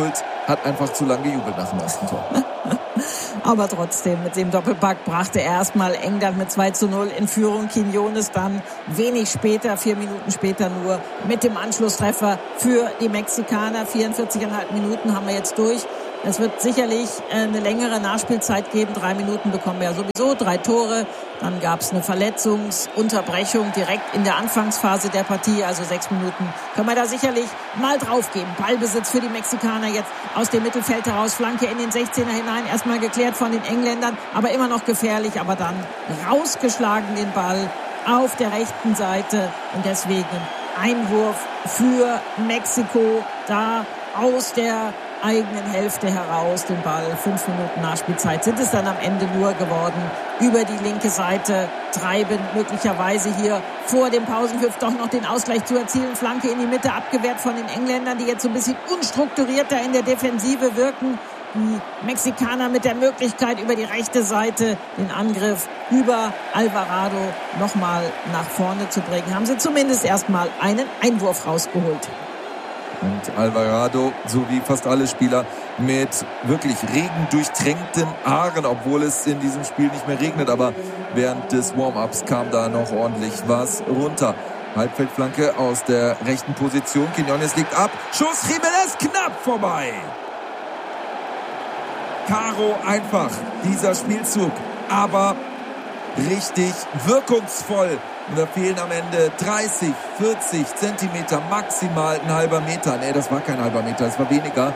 hat einfach zu lange gejubelt nach dem ersten Tor. Aber trotzdem, mit dem Doppelpack brachte er erstmal England mit 2:0 in Führung. Quinones dann wenig später, 4 Minuten später nur, mit dem Anschlusstreffer für die Mexikaner. 44,5 Minuten haben wir jetzt durch. Es wird sicherlich eine längere Nachspielzeit geben. 3 Minuten bekommen wir ja sowieso, 3 Tore. Dann gab es eine Verletzungsunterbrechung direkt in der Anfangsphase der Partie. Also 6 Minuten können wir da sicherlich mal drauf geben. Ballbesitz für die Mexikaner jetzt aus dem Mittelfeld heraus. Flanke in den 16er hinein. Erstmal geklärt von den Engländern, aber immer noch gefährlich. Aber dann rausgeschlagen den Ball auf der rechten Seite. Und deswegen Einwurf für Mexiko da aus der eigenen Hälfte heraus den Ball. 5 Minuten Nachspielzeit sind es dann am Ende nur geworden. Über die linke Seite treiben, möglicherweise hier vor dem Pausenpfiff doch noch den Ausgleich zu erzielen. Flanke in die Mitte, abgewehrt von den Engländern, die jetzt so ein bisschen unstrukturierter in der Defensive wirken. Die Mexikaner mit der Möglichkeit, über die rechte Seite den Angriff über Alvarado nochmal nach vorne zu bringen. Haben sie zumindest erstmal einen Einwurf rausgeholt. Und Alvarado, so wie fast alle Spieler, mit wirklich regendurchtränkten Haaren, obwohl es in diesem Spiel nicht mehr regnet. Aber während des Warm-Ups kam da noch ordentlich was runter. Halbfeldflanke aus der rechten Position. Quinones liegt ab. Schuss, Jiménez knapp vorbei. Caro einfach, dieser Spielzug. Aber richtig wirkungsvoll. Und da fehlen am Ende 30, 40 Zentimeter, maximal ein halber Meter. Nee, das war kein halber Meter, das war weniger.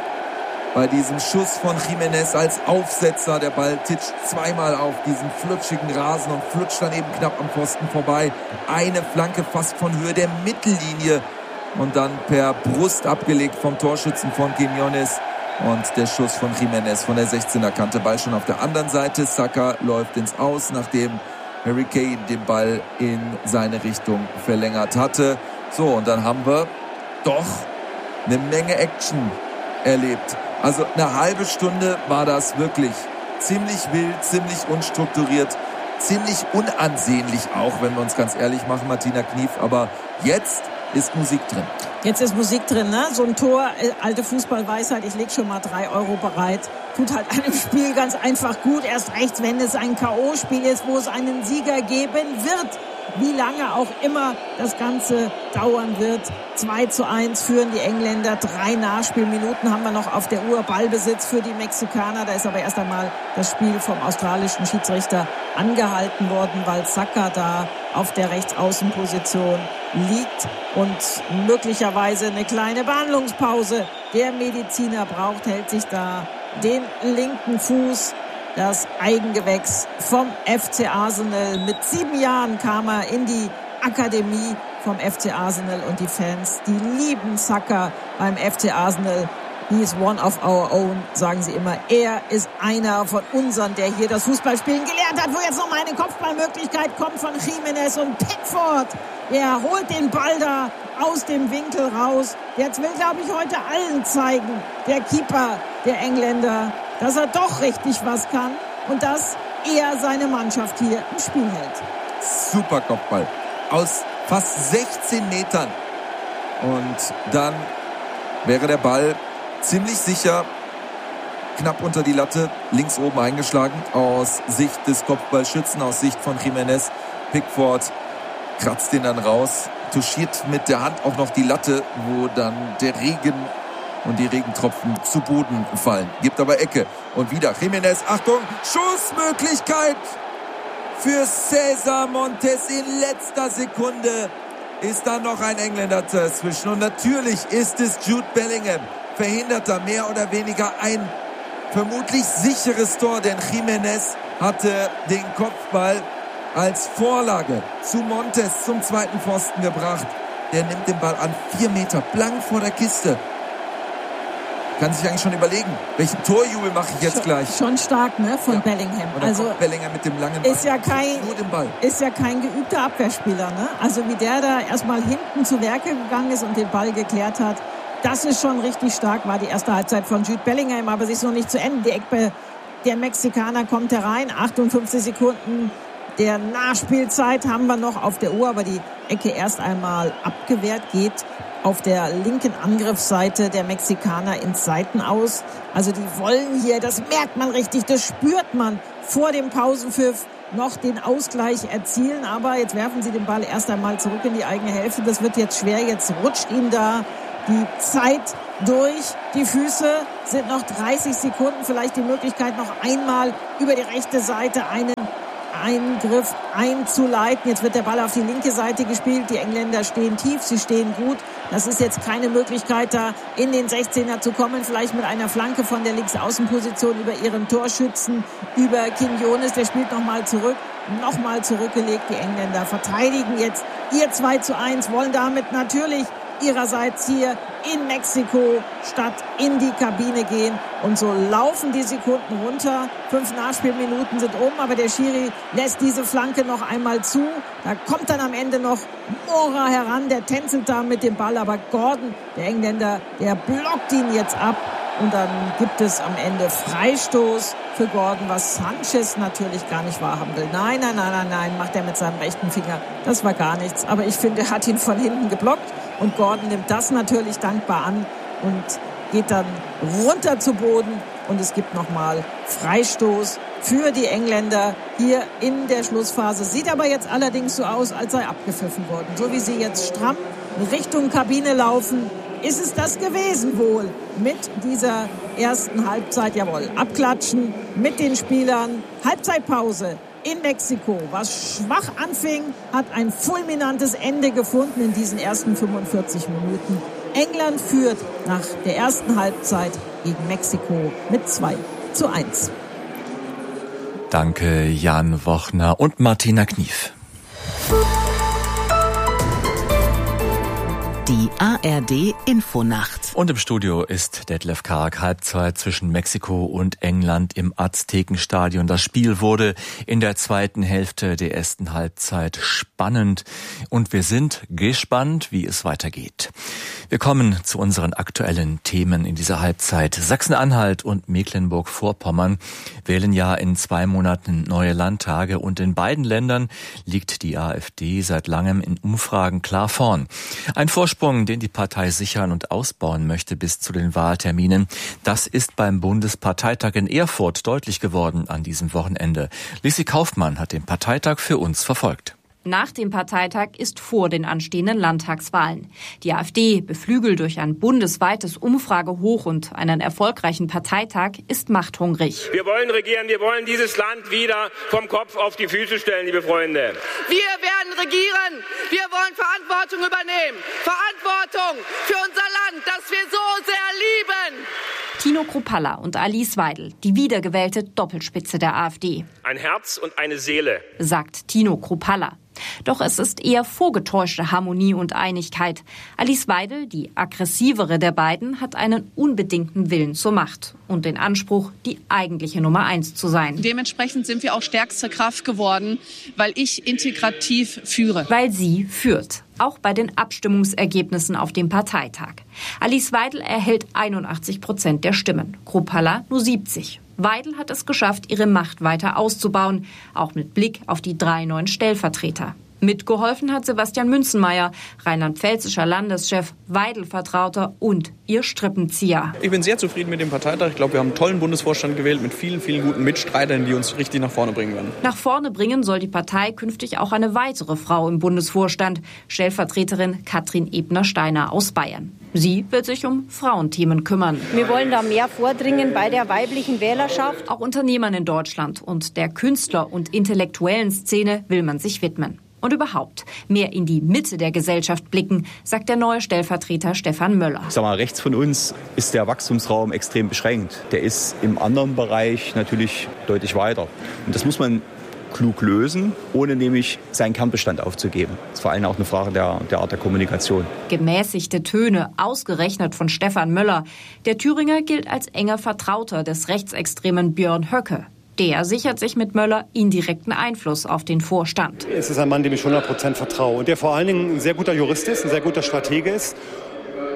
Bei diesem Schuss von Jiménez als Aufsetzer. Der Ball titscht zweimal auf diesen flutschigen Rasen und flutscht dann eben knapp am Pfosten vorbei. Eine Flanke fast von Höhe der Mittellinie. Und dann per Brust abgelegt vom Torschützen von Quinones. Und der Schuss von Jiménez von der 16er Kante. Ball schon auf der anderen Seite. Saka läuft ins Aus, nachdem Harry Kane den Ball in seine Richtung verlängert hatte. So, und dann haben wir doch eine Menge Action erlebt. Also eine halbe Stunde war das wirklich ziemlich wild, ziemlich unstrukturiert, ziemlich unansehnlich auch, wenn wir uns ganz ehrlich machen, Martina Knief. Aber jetzt ist Musik drin. Jetzt ist Musik drin, ne? So ein Tor, alte Fußballweisheit, ich leg schon mal 3 Euro bereit. Tut halt einem Spiel ganz einfach gut. Erst recht, wenn es ein K.O.-Spiel ist, wo es einen Sieger geben wird. Wie lange auch immer das Ganze dauern wird. 2:1 führen die Engländer. 3 Nachspielminuten haben wir noch auf der Uhr. Ballbesitz für die Mexikaner. Da ist aber erst einmal das Spiel vom australischen Schiedsrichter angehalten worden, weil Saka da auf der Rechtsaußenposition liegt und möglicherweise eine kleine Behandlungspause der Mediziner braucht, hält sich da den linken Fuß. Das Eigengewächs vom FC Arsenal. Mit 7 Jahren kam er in die Akademie vom FC Arsenal und die Fans, die lieben Saka beim FC Arsenal. He is one of our own, sagen sie immer. Er ist einer von unseren, der hier das Fußballspielen gelernt hat, wo jetzt noch mal eine Kopfballmöglichkeit kommt von Jiménez und Pickford. Der holt den Ball da aus dem Winkel raus. Jetzt will, glaube ich, heute allen zeigen, der Keeper der Engländer, dass er doch richtig was kann und dass er seine Mannschaft hier im Spiel hält. Super Kopfball. Aus fast 16 Metern. Und dann wäre der Ball ziemlich sicher knapp unter die Latte, links oben eingeschlagen. Aus Sicht des Kopfballschützen, aus Sicht von Jiménez. Pickford kratzt den dann raus, touchiert mit der Hand auch noch die Latte, wo dann der Regen und die Regentropfen zu Boden fallen. Gibt aber Ecke. Und wieder Jiménez. Achtung, Schussmöglichkeit für César Montes. In letzter Sekunde ist da noch ein Engländer dazwischen. Und natürlich ist es Jude Bellingham. Verhindert da mehr oder weniger ein vermutlich sicheres Tor. Denn Jiménez hatte den Kopfball als Vorlage zu Montes zum zweiten Pfosten gebracht. Der nimmt den Ball an 4 Meter blank vor der Kiste. Kann sich eigentlich schon überlegen, welchen Torjubel mache ich jetzt gleich. Schon stark, ne, von Bellingham. Und dann kommt Bellingham mit dem langen Ball. Ist ja kein geübter Abwehrspieler, ne? Also wie der da erstmal hinten zu Werke gegangen ist und den Ball geklärt hat, das ist schon richtig stark, war die erste Halbzeit von Jude Bellingham, aber sie ist noch nicht zu Ende. Die Ecke der Mexikaner kommt herein, 58 Sekunden der Nachspielzeit haben wir noch auf der Uhr, aber die Ecke erst einmal abgewehrt, geht auf der linken Angriffsseite der Mexikaner ins Seitenaus. Also die wollen hier, das merkt man richtig, das spürt man, vor dem Pausenpfiff noch den Ausgleich erzielen. Aber jetzt werfen sie den Ball erst einmal zurück in die eigene Hälfte. Das wird jetzt schwer. Jetzt rutscht ihnen da die Zeit durch die Füße. Sind noch 30 Sekunden. Vielleicht die Möglichkeit, noch einmal über die rechte Seite einen Eingriff einzuleiten. Jetzt wird der Ball auf die linke Seite gespielt. Die Engländer stehen tief, sie stehen gut. Das ist jetzt keine Möglichkeit, da in den 16er zu kommen. Vielleicht mit einer Flanke von der Linksaußenposition über ihren Torschützen, über Quiñones. Der spielt nochmal zurück. Nochmal zurückgelegt. Die Engländer verteidigen jetzt ihr 2:1, wollen damit natürlich ihrerseits hier in Mexiko-Stadt in die Kabine gehen. Und so laufen die Sekunden runter. 5 Nachspielminuten sind aber der Schiri lässt diese Flanke noch einmal zu. Da kommt dann am Ende noch Mora heran, der tänzelt da mit dem Ball. Aber Gordon, der Engländer, der blockt ihn jetzt ab. Und dann gibt es am Ende Freistoß für Gordon, was Sanchez natürlich gar nicht wahrhaben will. Nein, macht er mit seinem rechten Finger. Das war gar nichts. Aber ich finde, er hat ihn von hinten geblockt. Und Gordon nimmt das natürlich dankbar an und geht dann runter zu Boden. Und es gibt nochmal Freistoß für die Engländer hier in der Schlussphase. Sieht aber jetzt allerdings so aus, als sei abgepfiffen worden. So wie sie jetzt stramm Richtung Kabine laufen, ist es das gewesen wohl mit dieser ersten Halbzeit. Jawohl, abklatschen mit den Spielern. Halbzeitpause in Mexiko, was schwach anfing, hat ein fulminantes Ende gefunden in diesen ersten 45 Minuten. England führt nach der ersten Halbzeit gegen Mexiko mit 2:1. Danke Jan Wochner und Martina Knief. Die ARD Infonacht. Und im Studio ist Detlef Karg. Halbzeit zwischen Mexiko und England im Aztekenstadion. Das Spiel wurde in der zweiten Hälfte der ersten Halbzeit spannend. Und wir sind gespannt, wie es weitergeht. Wir kommen zu unseren aktuellen Themen in dieser Halbzeit. Sachsen-Anhalt und Mecklenburg-Vorpommern wählen ja in 2 Monaten neue Landtage. Und in beiden Ländern liegt die AfD seit langem in Umfragen klar vorn. Ein Vorsprung, den die Partei sichern und ausbauen möchte bis zu den Wahlterminen. Das ist beim Bundesparteitag in Erfurt deutlich geworden an diesem Wochenende. Lissi Kaufmann hat den Parteitag für uns verfolgt. Nach dem Parteitag ist vor den anstehenden Landtagswahlen. Die AfD, beflügelt durch ein bundesweites Umfragehoch und einen erfolgreichen Parteitag, ist machthungrig. Wir wollen regieren, wir wollen dieses Land wieder vom Kopf auf die Füße stellen, liebe Freunde. Wir werden regieren, wir wollen Verantwortung übernehmen. Verantwortung für unser Land, das wir so sehr lieben. Tino Kruppalla und Alice Weidel, die wiedergewählte Doppelspitze der AfD. Ein Herz und eine Seele, sagt Tino Kruppalla. Doch es ist eher vorgetäuschte Harmonie und Einigkeit. Alice Weidel, die aggressivere der beiden, hat einen unbedingten Willen zur Macht und den Anspruch, die eigentliche Nummer 1 zu sein. Dementsprechend sind wir auch stärkste Kraft geworden, weil ich integrativ führe. Weil sie führt. Auch bei den Abstimmungsergebnissen auf dem Parteitag. Alice Weidel erhält 81% der Stimmen, Kruppalla nur 70%. Weidel hat es geschafft, ihre Macht weiter auszubauen, auch mit Blick auf die 3 neuen Stellvertreter. Mitgeholfen hat Sebastian Münzenmaier, rheinland-pfälzischer Landeschef, Weidel-Vertrauter und ihr Strippenzieher. Ich bin sehr zufrieden mit dem Parteitag. Ich glaube, wir haben einen tollen Bundesvorstand gewählt mit vielen, vielen guten Mitstreitern, die uns richtig nach vorne bringen werden. Nach vorne bringen soll die Partei künftig auch eine weitere Frau im Bundesvorstand, Stellvertreterin Katrin Ebner-Steiner aus Bayern. Sie wird sich um Frauenthemen kümmern. Wir wollen da mehr vordringen bei der weiblichen Wählerschaft. Auch Unternehmern in Deutschland und der Künstler- und intellektuellen Szene will man sich widmen. Und überhaupt mehr in die Mitte der Gesellschaft blicken, sagt der neue Stellvertreter Stefan Möller. Ich sag mal, rechts von uns ist der Wachstumsraum extrem beschränkt. Der ist im anderen Bereich natürlich deutlich weiter. Und das muss man klug lösen, ohne nämlich seinen Kernbestand aufzugeben. Das ist vor allem auch eine Frage der Art der Kommunikation. Gemäßigte Töne, ausgerechnet von Stefan Möller. Der Thüringer gilt als enger Vertrauter des rechtsextremen Björn Höcke. Der sichert sich mit Möller indirekten Einfluss auf den Vorstand. Es ist ein Mann, dem ich 100% vertraue und der vor allen Dingen ein sehr guter Jurist ist, ein sehr guter Stratege ist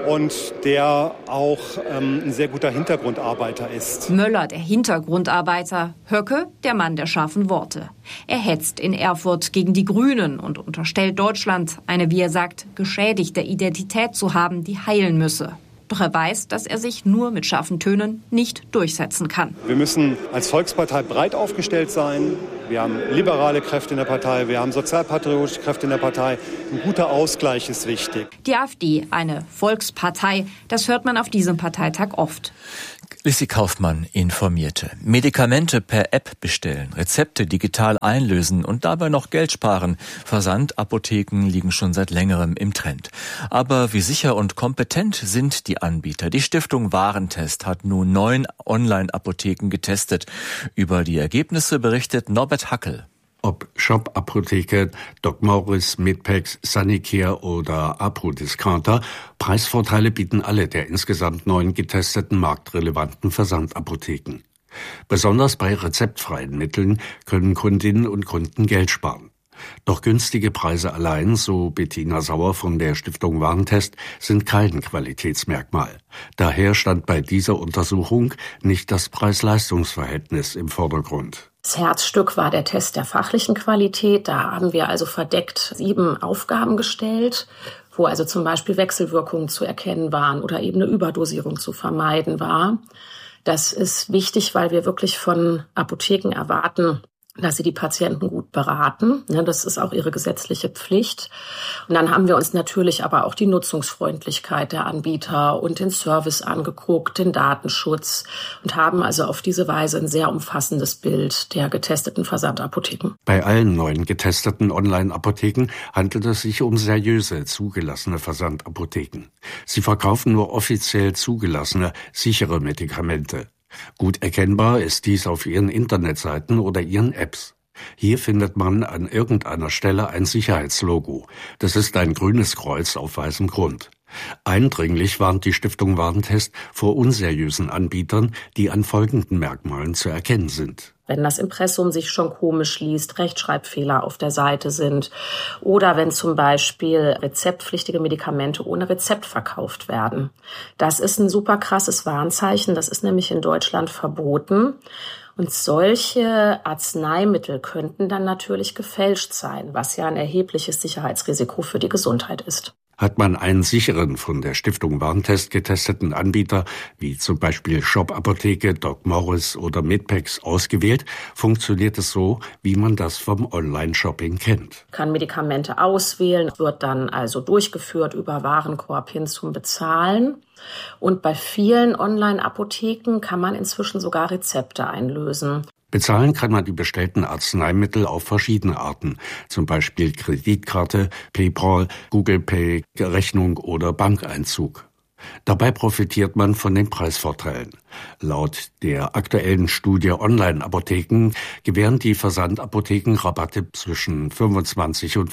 und der auch ein sehr guter Hintergrundarbeiter ist. Möller, der Hintergrundarbeiter, Höcke, der Mann der scharfen Worte. Er hetzt in Erfurt gegen die Grünen und unterstellt Deutschland, eine, wie er sagt, geschädigte Identität zu haben, die heilen müsse. Doch er weiß, dass er sich nur mit scharfen Tönen nicht durchsetzen kann. Wir müssen als Volkspartei breit aufgestellt sein. Wir haben liberale Kräfte in der Partei, wir haben sozialpatriotische Kräfte in der Partei. Ein guter Ausgleich ist wichtig. Die AfD, eine Volkspartei, das hört man auf diesem Parteitag oft. Lissi Kaufmann informierte. Medikamente per App bestellen, Rezepte digital einlösen und dabei noch Geld sparen. Versandapotheken liegen schon seit längerem im Trend. Aber wie sicher und kompetent sind die Anbieter? Die Stiftung Warentest hat nun 9 Online-Apotheken getestet. Über die Ergebnisse berichtet Norbert Hackel. Ob Shop-Apotheke, DocMorris, Medpex, Sanicare oder Apo-Discounter, Preisvorteile bieten alle der insgesamt 9 getesteten marktrelevanten Versandapotheken. Besonders bei rezeptfreien Mitteln können Kundinnen und Kunden Geld sparen. Doch günstige Preise allein, so Bettina Sauer von der Stiftung Warentest, sind kein Qualitätsmerkmal. Daher stand bei dieser Untersuchung nicht das Preis-Leistungs-Verhältnis im Vordergrund. Das Herzstück war der Test der fachlichen Qualität. Da haben wir also verdeckt 7 Aufgaben gestellt, wo also zum Beispiel Wechselwirkungen zu erkennen waren oder eben eine Überdosierung zu vermeiden war. Das ist wichtig, weil wir wirklich von Apotheken erwarten, dass sie die Patienten gut beraten. Das ist auch ihre gesetzliche Pflicht. Und dann haben wir uns natürlich aber auch die Nutzungsfreundlichkeit der Anbieter und den Service angeguckt, den Datenschutz und haben also auf diese Weise ein sehr umfassendes Bild der getesteten Versandapotheken. Bei allen 9 getesteten Online-Apotheken handelt es sich um seriöse, zugelassene Versandapotheken. Sie verkaufen nur offiziell zugelassene, sichere Medikamente. Gut erkennbar ist dies auf ihren Internetseiten oder ihren Apps. Hier findet man an irgendeiner Stelle ein Sicherheitslogo. Das ist ein grünes Kreuz auf weißem Grund. Eindringlich warnt die Stiftung Warentest vor unseriösen Anbietern, die an folgenden Merkmalen zu erkennen sind. Wenn das Impressum sich schon komisch liest, Rechtschreibfehler auf der Seite sind oder wenn zum Beispiel rezeptpflichtige Medikamente ohne Rezept verkauft werden. Das ist ein super krasses Warnzeichen, das ist nämlich in Deutschland verboten. Und solche Arzneimittel könnten dann natürlich gefälscht sein, was ja ein erhebliches Sicherheitsrisiko für die Gesundheit ist. Hat man einen sicheren, von der Stiftung Warentest getesteten Anbieter, wie zum Beispiel Shop-Apotheke, DocMorris oder Medpex ausgewählt, funktioniert es so, wie man das vom Online-Shopping kennt. Kann Medikamente auswählen, wird dann also durchgeführt über Warenkorb hin zum Bezahlen. Und bei vielen Online-Apotheken kann man inzwischen sogar Rezepte einlösen. Bezahlen kann man die bestellten Arzneimittel auf verschiedene Arten, zum Beispiel Kreditkarte, PayPal, Google Pay, Rechnung oder Bankeinzug. Dabei profitiert man von den Preisvorteilen. Laut der aktuellen Studie Online-Apotheken gewähren die Versandapotheken Rabatte zwischen 25% und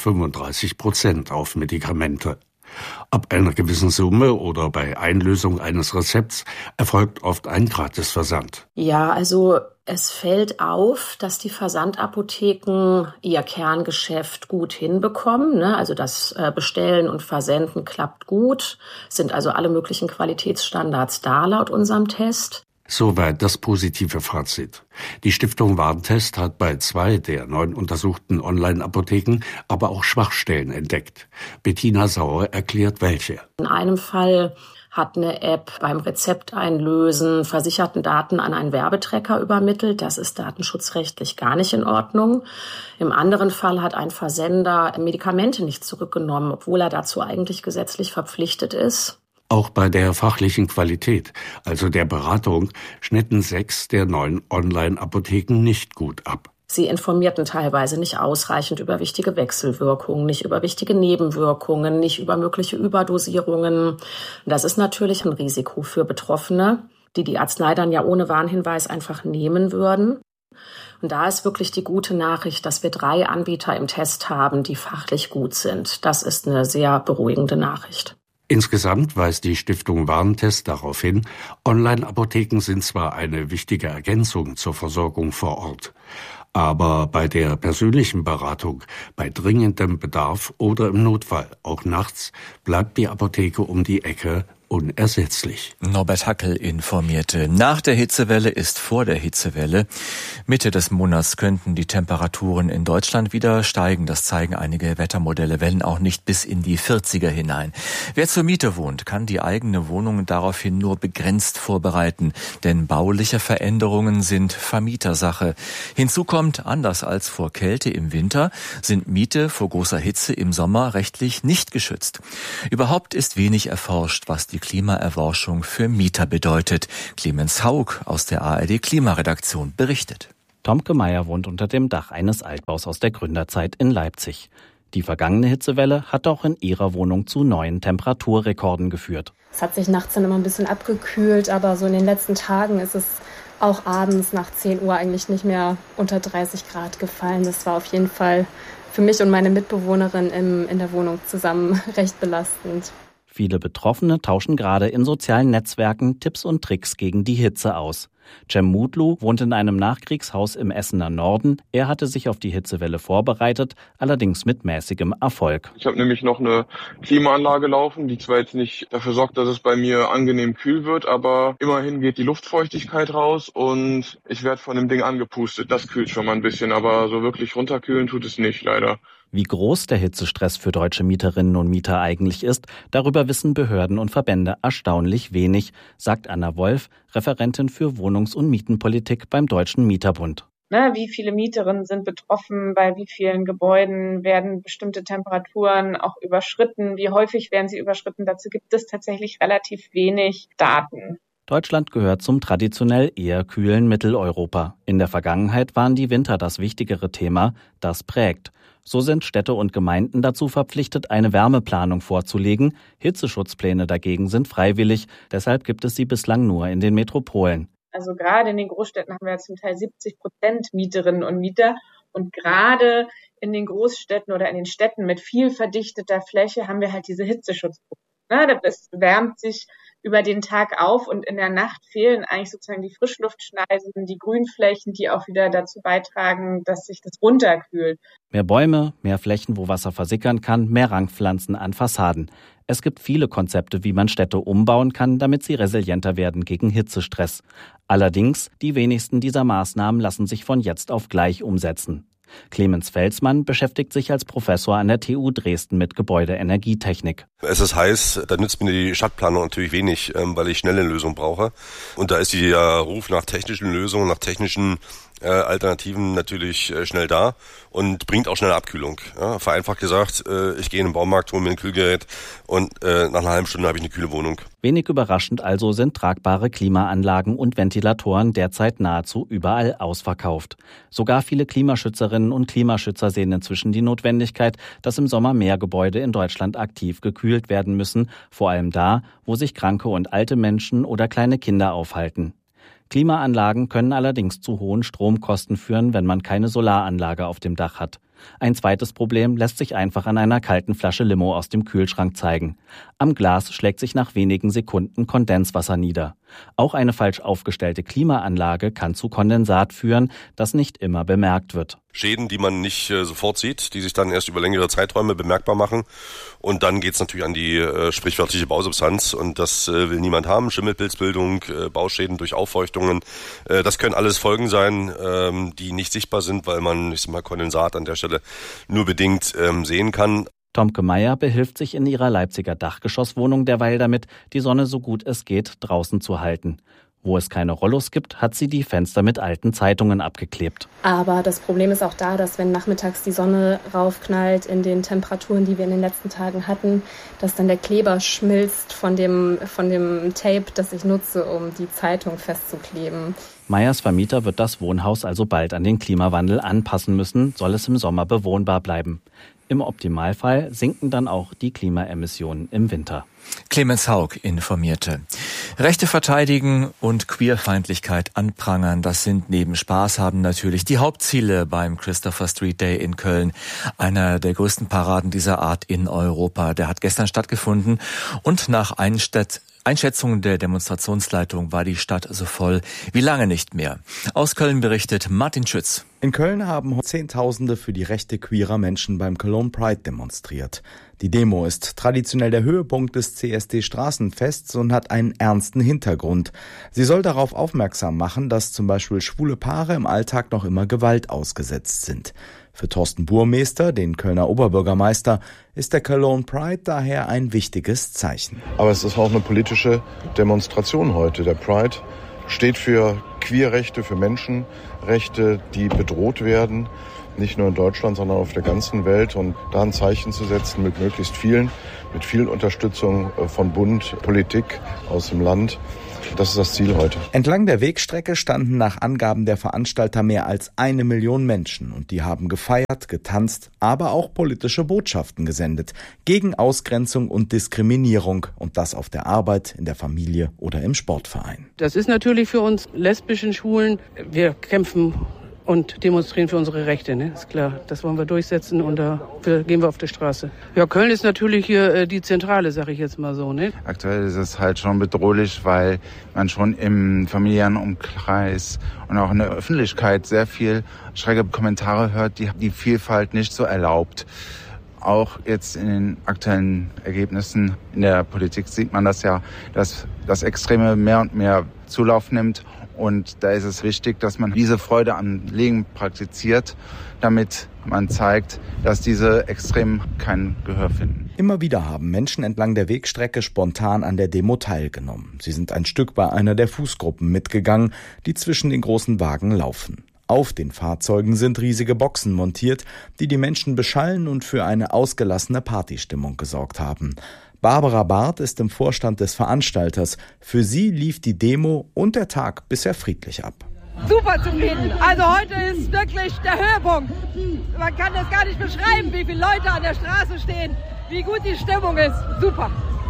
35% auf Medikamente. Ab einer gewissen Summe oder bei Einlösung eines Rezepts erfolgt oft ein Gratisversand. Ja, also es fällt auf, dass die Versandapotheken ihr Kerngeschäft gut hinbekommen. Also das Bestellen und Versenden klappt gut, sind also alle möglichen Qualitätsstandards da laut unserem Test. Soweit das positive Fazit. Die Stiftung Warentest hat bei 2 der 9 untersuchten Online-Apotheken aber auch Schwachstellen entdeckt. Bettina Sauer erklärt welche. In einem Fall hat eine App beim Rezepteinlösen versicherten Daten an einen Werbetrecker übermittelt. Das ist datenschutzrechtlich gar nicht in Ordnung. Im anderen Fall hat ein Versender Medikamente nicht zurückgenommen, obwohl er dazu eigentlich gesetzlich verpflichtet ist. Auch bei der fachlichen Qualität, also der Beratung, schnitten 6 der 9 Online-Apotheken nicht gut ab. Sie informierten teilweise nicht ausreichend über wichtige Wechselwirkungen, nicht über wichtige Nebenwirkungen, nicht über mögliche Überdosierungen. Das ist natürlich ein Risiko für Betroffene, die die Arznei dann ja ohne Warnhinweis einfach nehmen würden. Und da ist wirklich die gute Nachricht, dass wir 3 Anbieter im Test haben, die fachlich gut sind. Das ist eine sehr beruhigende Nachricht. Insgesamt weist die Stiftung Warentest darauf hin, Online-Apotheken sind zwar eine wichtige Ergänzung zur Versorgung vor Ort, aber bei der persönlichen Beratung, bei dringendem Bedarf oder im Notfall, auch nachts, bleibt die Apotheke um die Ecke unersetzlich. Norbert Hackel informierte. Nach der Hitzewelle ist vor der Hitzewelle. Mitte des Monats könnten die Temperaturen in Deutschland wieder steigen. Das zeigen einige Wettermodelle, wenn auch nicht bis in die 40er hinein. Wer zur Miete wohnt, kann die eigene Wohnung daraufhin nur begrenzt vorbereiten, denn bauliche Veränderungen sind Vermietersache. Hinzu kommt, anders als vor Kälte im Winter, sind Miete vor großer Hitze im Sommer rechtlich nicht geschützt. Überhaupt ist wenig erforscht, was die Klimaerforschung für Mieter bedeutet. Clemens Haug aus der ARD Klimaredaktion berichtet. Tomke Meyer wohnt unter dem Dach eines Altbaus aus der Gründerzeit in Leipzig. Die vergangene Hitzewelle hat auch in ihrer Wohnung zu neuen Temperaturrekorden geführt. Es hat sich nachts dann immer ein bisschen abgekühlt, aber so in den letzten Tagen ist es auch abends nach 10 Uhr eigentlich nicht mehr unter 30 Grad gefallen. Das war auf jeden Fall für mich und meine Mitbewohnerin in der Wohnung zusammen recht belastend. Viele Betroffene tauschen gerade in sozialen Netzwerken Tipps und Tricks gegen die Hitze aus. Cem Mutlu wohnt in einem Nachkriegshaus im Essener Norden. Er hatte sich auf die Hitzewelle vorbereitet, allerdings mit mäßigem Erfolg. Ich habe nämlich noch eine Klimaanlage laufen, die zwar jetzt nicht dafür sorgt, dass es bei mir angenehm kühl wird, aber immerhin geht die Luftfeuchtigkeit raus und ich werde von dem Ding angepustet. Das kühlt schon mal ein bisschen, aber so wirklich runterkühlen tut es nicht, leider. Wie groß der Hitzestress für deutsche Mieterinnen und Mieter eigentlich ist, darüber wissen Behörden und Verbände erstaunlich wenig, sagt Anna Wolf, Referentin für Wohnungs- und Mietenpolitik beim Deutschen Mieterbund. Wie viele Mieterinnen sind betroffen, bei wie vielen Gebäuden werden bestimmte Temperaturen auch überschritten, wie häufig werden sie überschritten, dazu gibt es tatsächlich relativ wenig Daten. Deutschland gehört zum traditionell eher kühlen Mitteleuropa. In der Vergangenheit waren die Winter das wichtigere Thema, das prägt. So sind Städte und Gemeinden dazu verpflichtet, eine Wärmeplanung vorzulegen. Hitzeschutzpläne dagegen sind freiwillig. Deshalb gibt es sie bislang nur in den Metropolen. Also gerade in den Großstädten haben wir ja zum Teil 70% Mieterinnen und Mieter. Und gerade in den Großstädten oder in den Städten mit viel verdichteter Fläche haben wir halt diese Hitzeschutzprobleme. Das wärmt sich über den Tag auf und in der Nacht fehlen eigentlich sozusagen die Frischluftschneisen, die Grünflächen, die auch wieder dazu beitragen, dass sich das runterkühlt. Mehr Bäume, mehr Flächen, wo Wasser versickern kann, mehr Rankpflanzen an Fassaden. Es gibt viele Konzepte, wie man Städte umbauen kann, damit sie resilienter werden gegen Hitzestress. Allerdings, die wenigsten dieser Maßnahmen lassen sich von jetzt auf gleich umsetzen. Clemens Felsmann beschäftigt sich als Professor an der TU Dresden mit Gebäudeenergietechnik. Es ist heiß, da nützt mir die Stadtplanung natürlich wenig, weil ich schnelle Lösungen brauche. Und da ist der Ruf nach technischen Lösungen, nach technischen Alternativen natürlich schnell da und bringt auch schnell Abkühlung. Ja, vereinfacht gesagt, ich gehe in den Baumarkt, hole mir ein Kühlgerät und nach einer halben Stunde habe ich eine kühle Wohnung. Wenig überraschend also sind tragbare Klimaanlagen und Ventilatoren derzeit nahezu überall ausverkauft. Sogar viele Klimaschützerinnen und Klimaschützer sehen inzwischen die Notwendigkeit, dass im Sommer mehr Gebäude in Deutschland aktiv gekühlt werden müssen, vor allem da, wo sich kranke und alte Menschen oder kleine Kinder aufhalten. Klimaanlagen können allerdings zu hohen Stromkosten führen, wenn man keine Solaranlage auf dem Dach hat. Ein zweites Problem lässt sich einfach an einer kalten Flasche Limo aus dem Kühlschrank zeigen. Am Glas schlägt sich nach wenigen Sekunden Kondenswasser nieder. Auch eine falsch aufgestellte Klimaanlage kann zu Kondensat führen, das nicht immer bemerkt wird. Schäden, die man nicht sofort sieht, die sich dann erst über längere Zeiträume bemerkbar machen. Und dann geht's natürlich an die sprichwörtliche Bausubstanz. Und das will niemand haben. Schimmelpilzbildung, Bauschäden durch Auffeuchtungen. Das können alles Folgen sein, die nicht sichtbar sind, weil man, Kondensat an der Stelle nur bedingt sehen kann. Tomke Meyer behilft sich in ihrer Leipziger Dachgeschosswohnung derweil damit, die Sonne so gut es geht draußen zu halten. Wo es keine Rollos gibt, hat sie die Fenster mit alten Zeitungen abgeklebt. Aber das Problem ist auch da, dass wenn nachmittags die Sonne raufknallt in den Temperaturen, die wir in den letzten Tagen hatten, dass dann der Kleber schmilzt von dem Tape, das ich nutze, um die Zeitung festzukleben. Meyers Vermieter wird das Wohnhaus also bald an den Klimawandel anpassen müssen, soll es im Sommer bewohnbar bleiben. Im Optimalfall sinken dann auch die Klimaemissionen im Winter. Clemens Haug informierte. Rechte verteidigen und Queerfeindlichkeit anprangern, das sind neben Spaß haben natürlich die Hauptziele beim Christopher Street Day in Köln. Einer der größten Paraden dieser Art in Europa. Der hat gestern stattgefunden und nach Einschätzungen der Demonstrationsleitung war die Stadt so voll wie lange nicht mehr. Aus Köln berichtet Martin Schütz. In Köln haben Zehntausende für die Rechte queerer Menschen beim Cologne Pride demonstriert. Die Demo ist traditionell der Höhepunkt des CSD-Straßenfests und hat einen ernsten Hintergrund. Sie soll darauf aufmerksam machen, dass zum Beispiel schwule Paare im Alltag noch immer Gewalt ausgesetzt sind. Für Thorsten Burmester, den Kölner Oberbürgermeister, ist der Cologne Pride daher ein wichtiges Zeichen. Aber es ist auch eine politische Demonstration heute. Der Pride steht für Queerrechte, für Menschenrechte, die bedroht werden. Nicht nur in Deutschland, sondern auf der ganzen Welt. Und da ein Zeichen zu setzen mit möglichst vielen, mit viel Unterstützung von Bund, Politik aus dem Land. Das ist das Ziel heute. Entlang der Wegstrecke standen nach Angaben der Veranstalter mehr als 1 Million Menschen. Und die haben gefeiert, getanzt, aber auch politische Botschaften gesendet. Gegen Ausgrenzung und Diskriminierung. Und das auf der Arbeit, in der Familie oder im Sportverein. Das ist natürlich für uns lesbischen Schwulen. Wir kämpfen und demonstrieren für unsere Rechte, ne? Ist klar. Das wollen wir durchsetzen und dafür gehen wir auf die Straße. Ja, Köln ist natürlich hier die Zentrale, sage ich jetzt mal so, ne? Aktuell ist es halt schon bedrohlich, weil man schon im familiären Umkreis und auch in der Öffentlichkeit sehr viel schräge Kommentare hört, die die Vielfalt nicht so erlaubt. Auch jetzt in den aktuellen Ergebnissen in der Politik sieht man das ja, dass das Extreme mehr und mehr Zulauf nimmt. Und da ist es wichtig, dass man diese Freude am Leben praktiziert, damit man zeigt, dass diese Extremen kein Gehör finden. Immer wieder haben Menschen entlang der Wegstrecke spontan an der Demo teilgenommen. Sie sind ein Stück bei einer der Fußgruppen mitgegangen, die zwischen den großen Wagen laufen. Auf den Fahrzeugen sind riesige Boxen montiert, die die Menschen beschallen und für eine ausgelassene Partystimmung gesorgt haben. Barbara Barth ist im Vorstand des Veranstalters. Für sie lief die Demo und der Tag bisher friedlich ab. Super zufrieden. Also heute ist wirklich der Höhepunkt. Man kann das gar nicht beschreiben, wie viele Leute an der Straße stehen, wie gut die Stimmung ist. Super.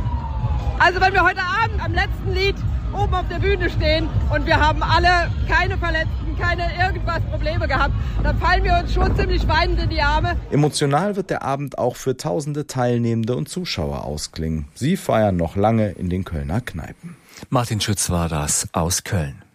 Also wenn wir heute Abend am letzten Lied oben auf der Bühne stehen und wir haben alle keine Verletzten, keine irgendwas Probleme gehabt, dann fallen wir uns schon ziemlich weinend in die Arme. Emotional wird der Abend auch für tausende Teilnehmende und Zuschauer ausklingen. Sie feiern noch lange in den Kölner Kneipen. Martin Schütz war das aus Köln.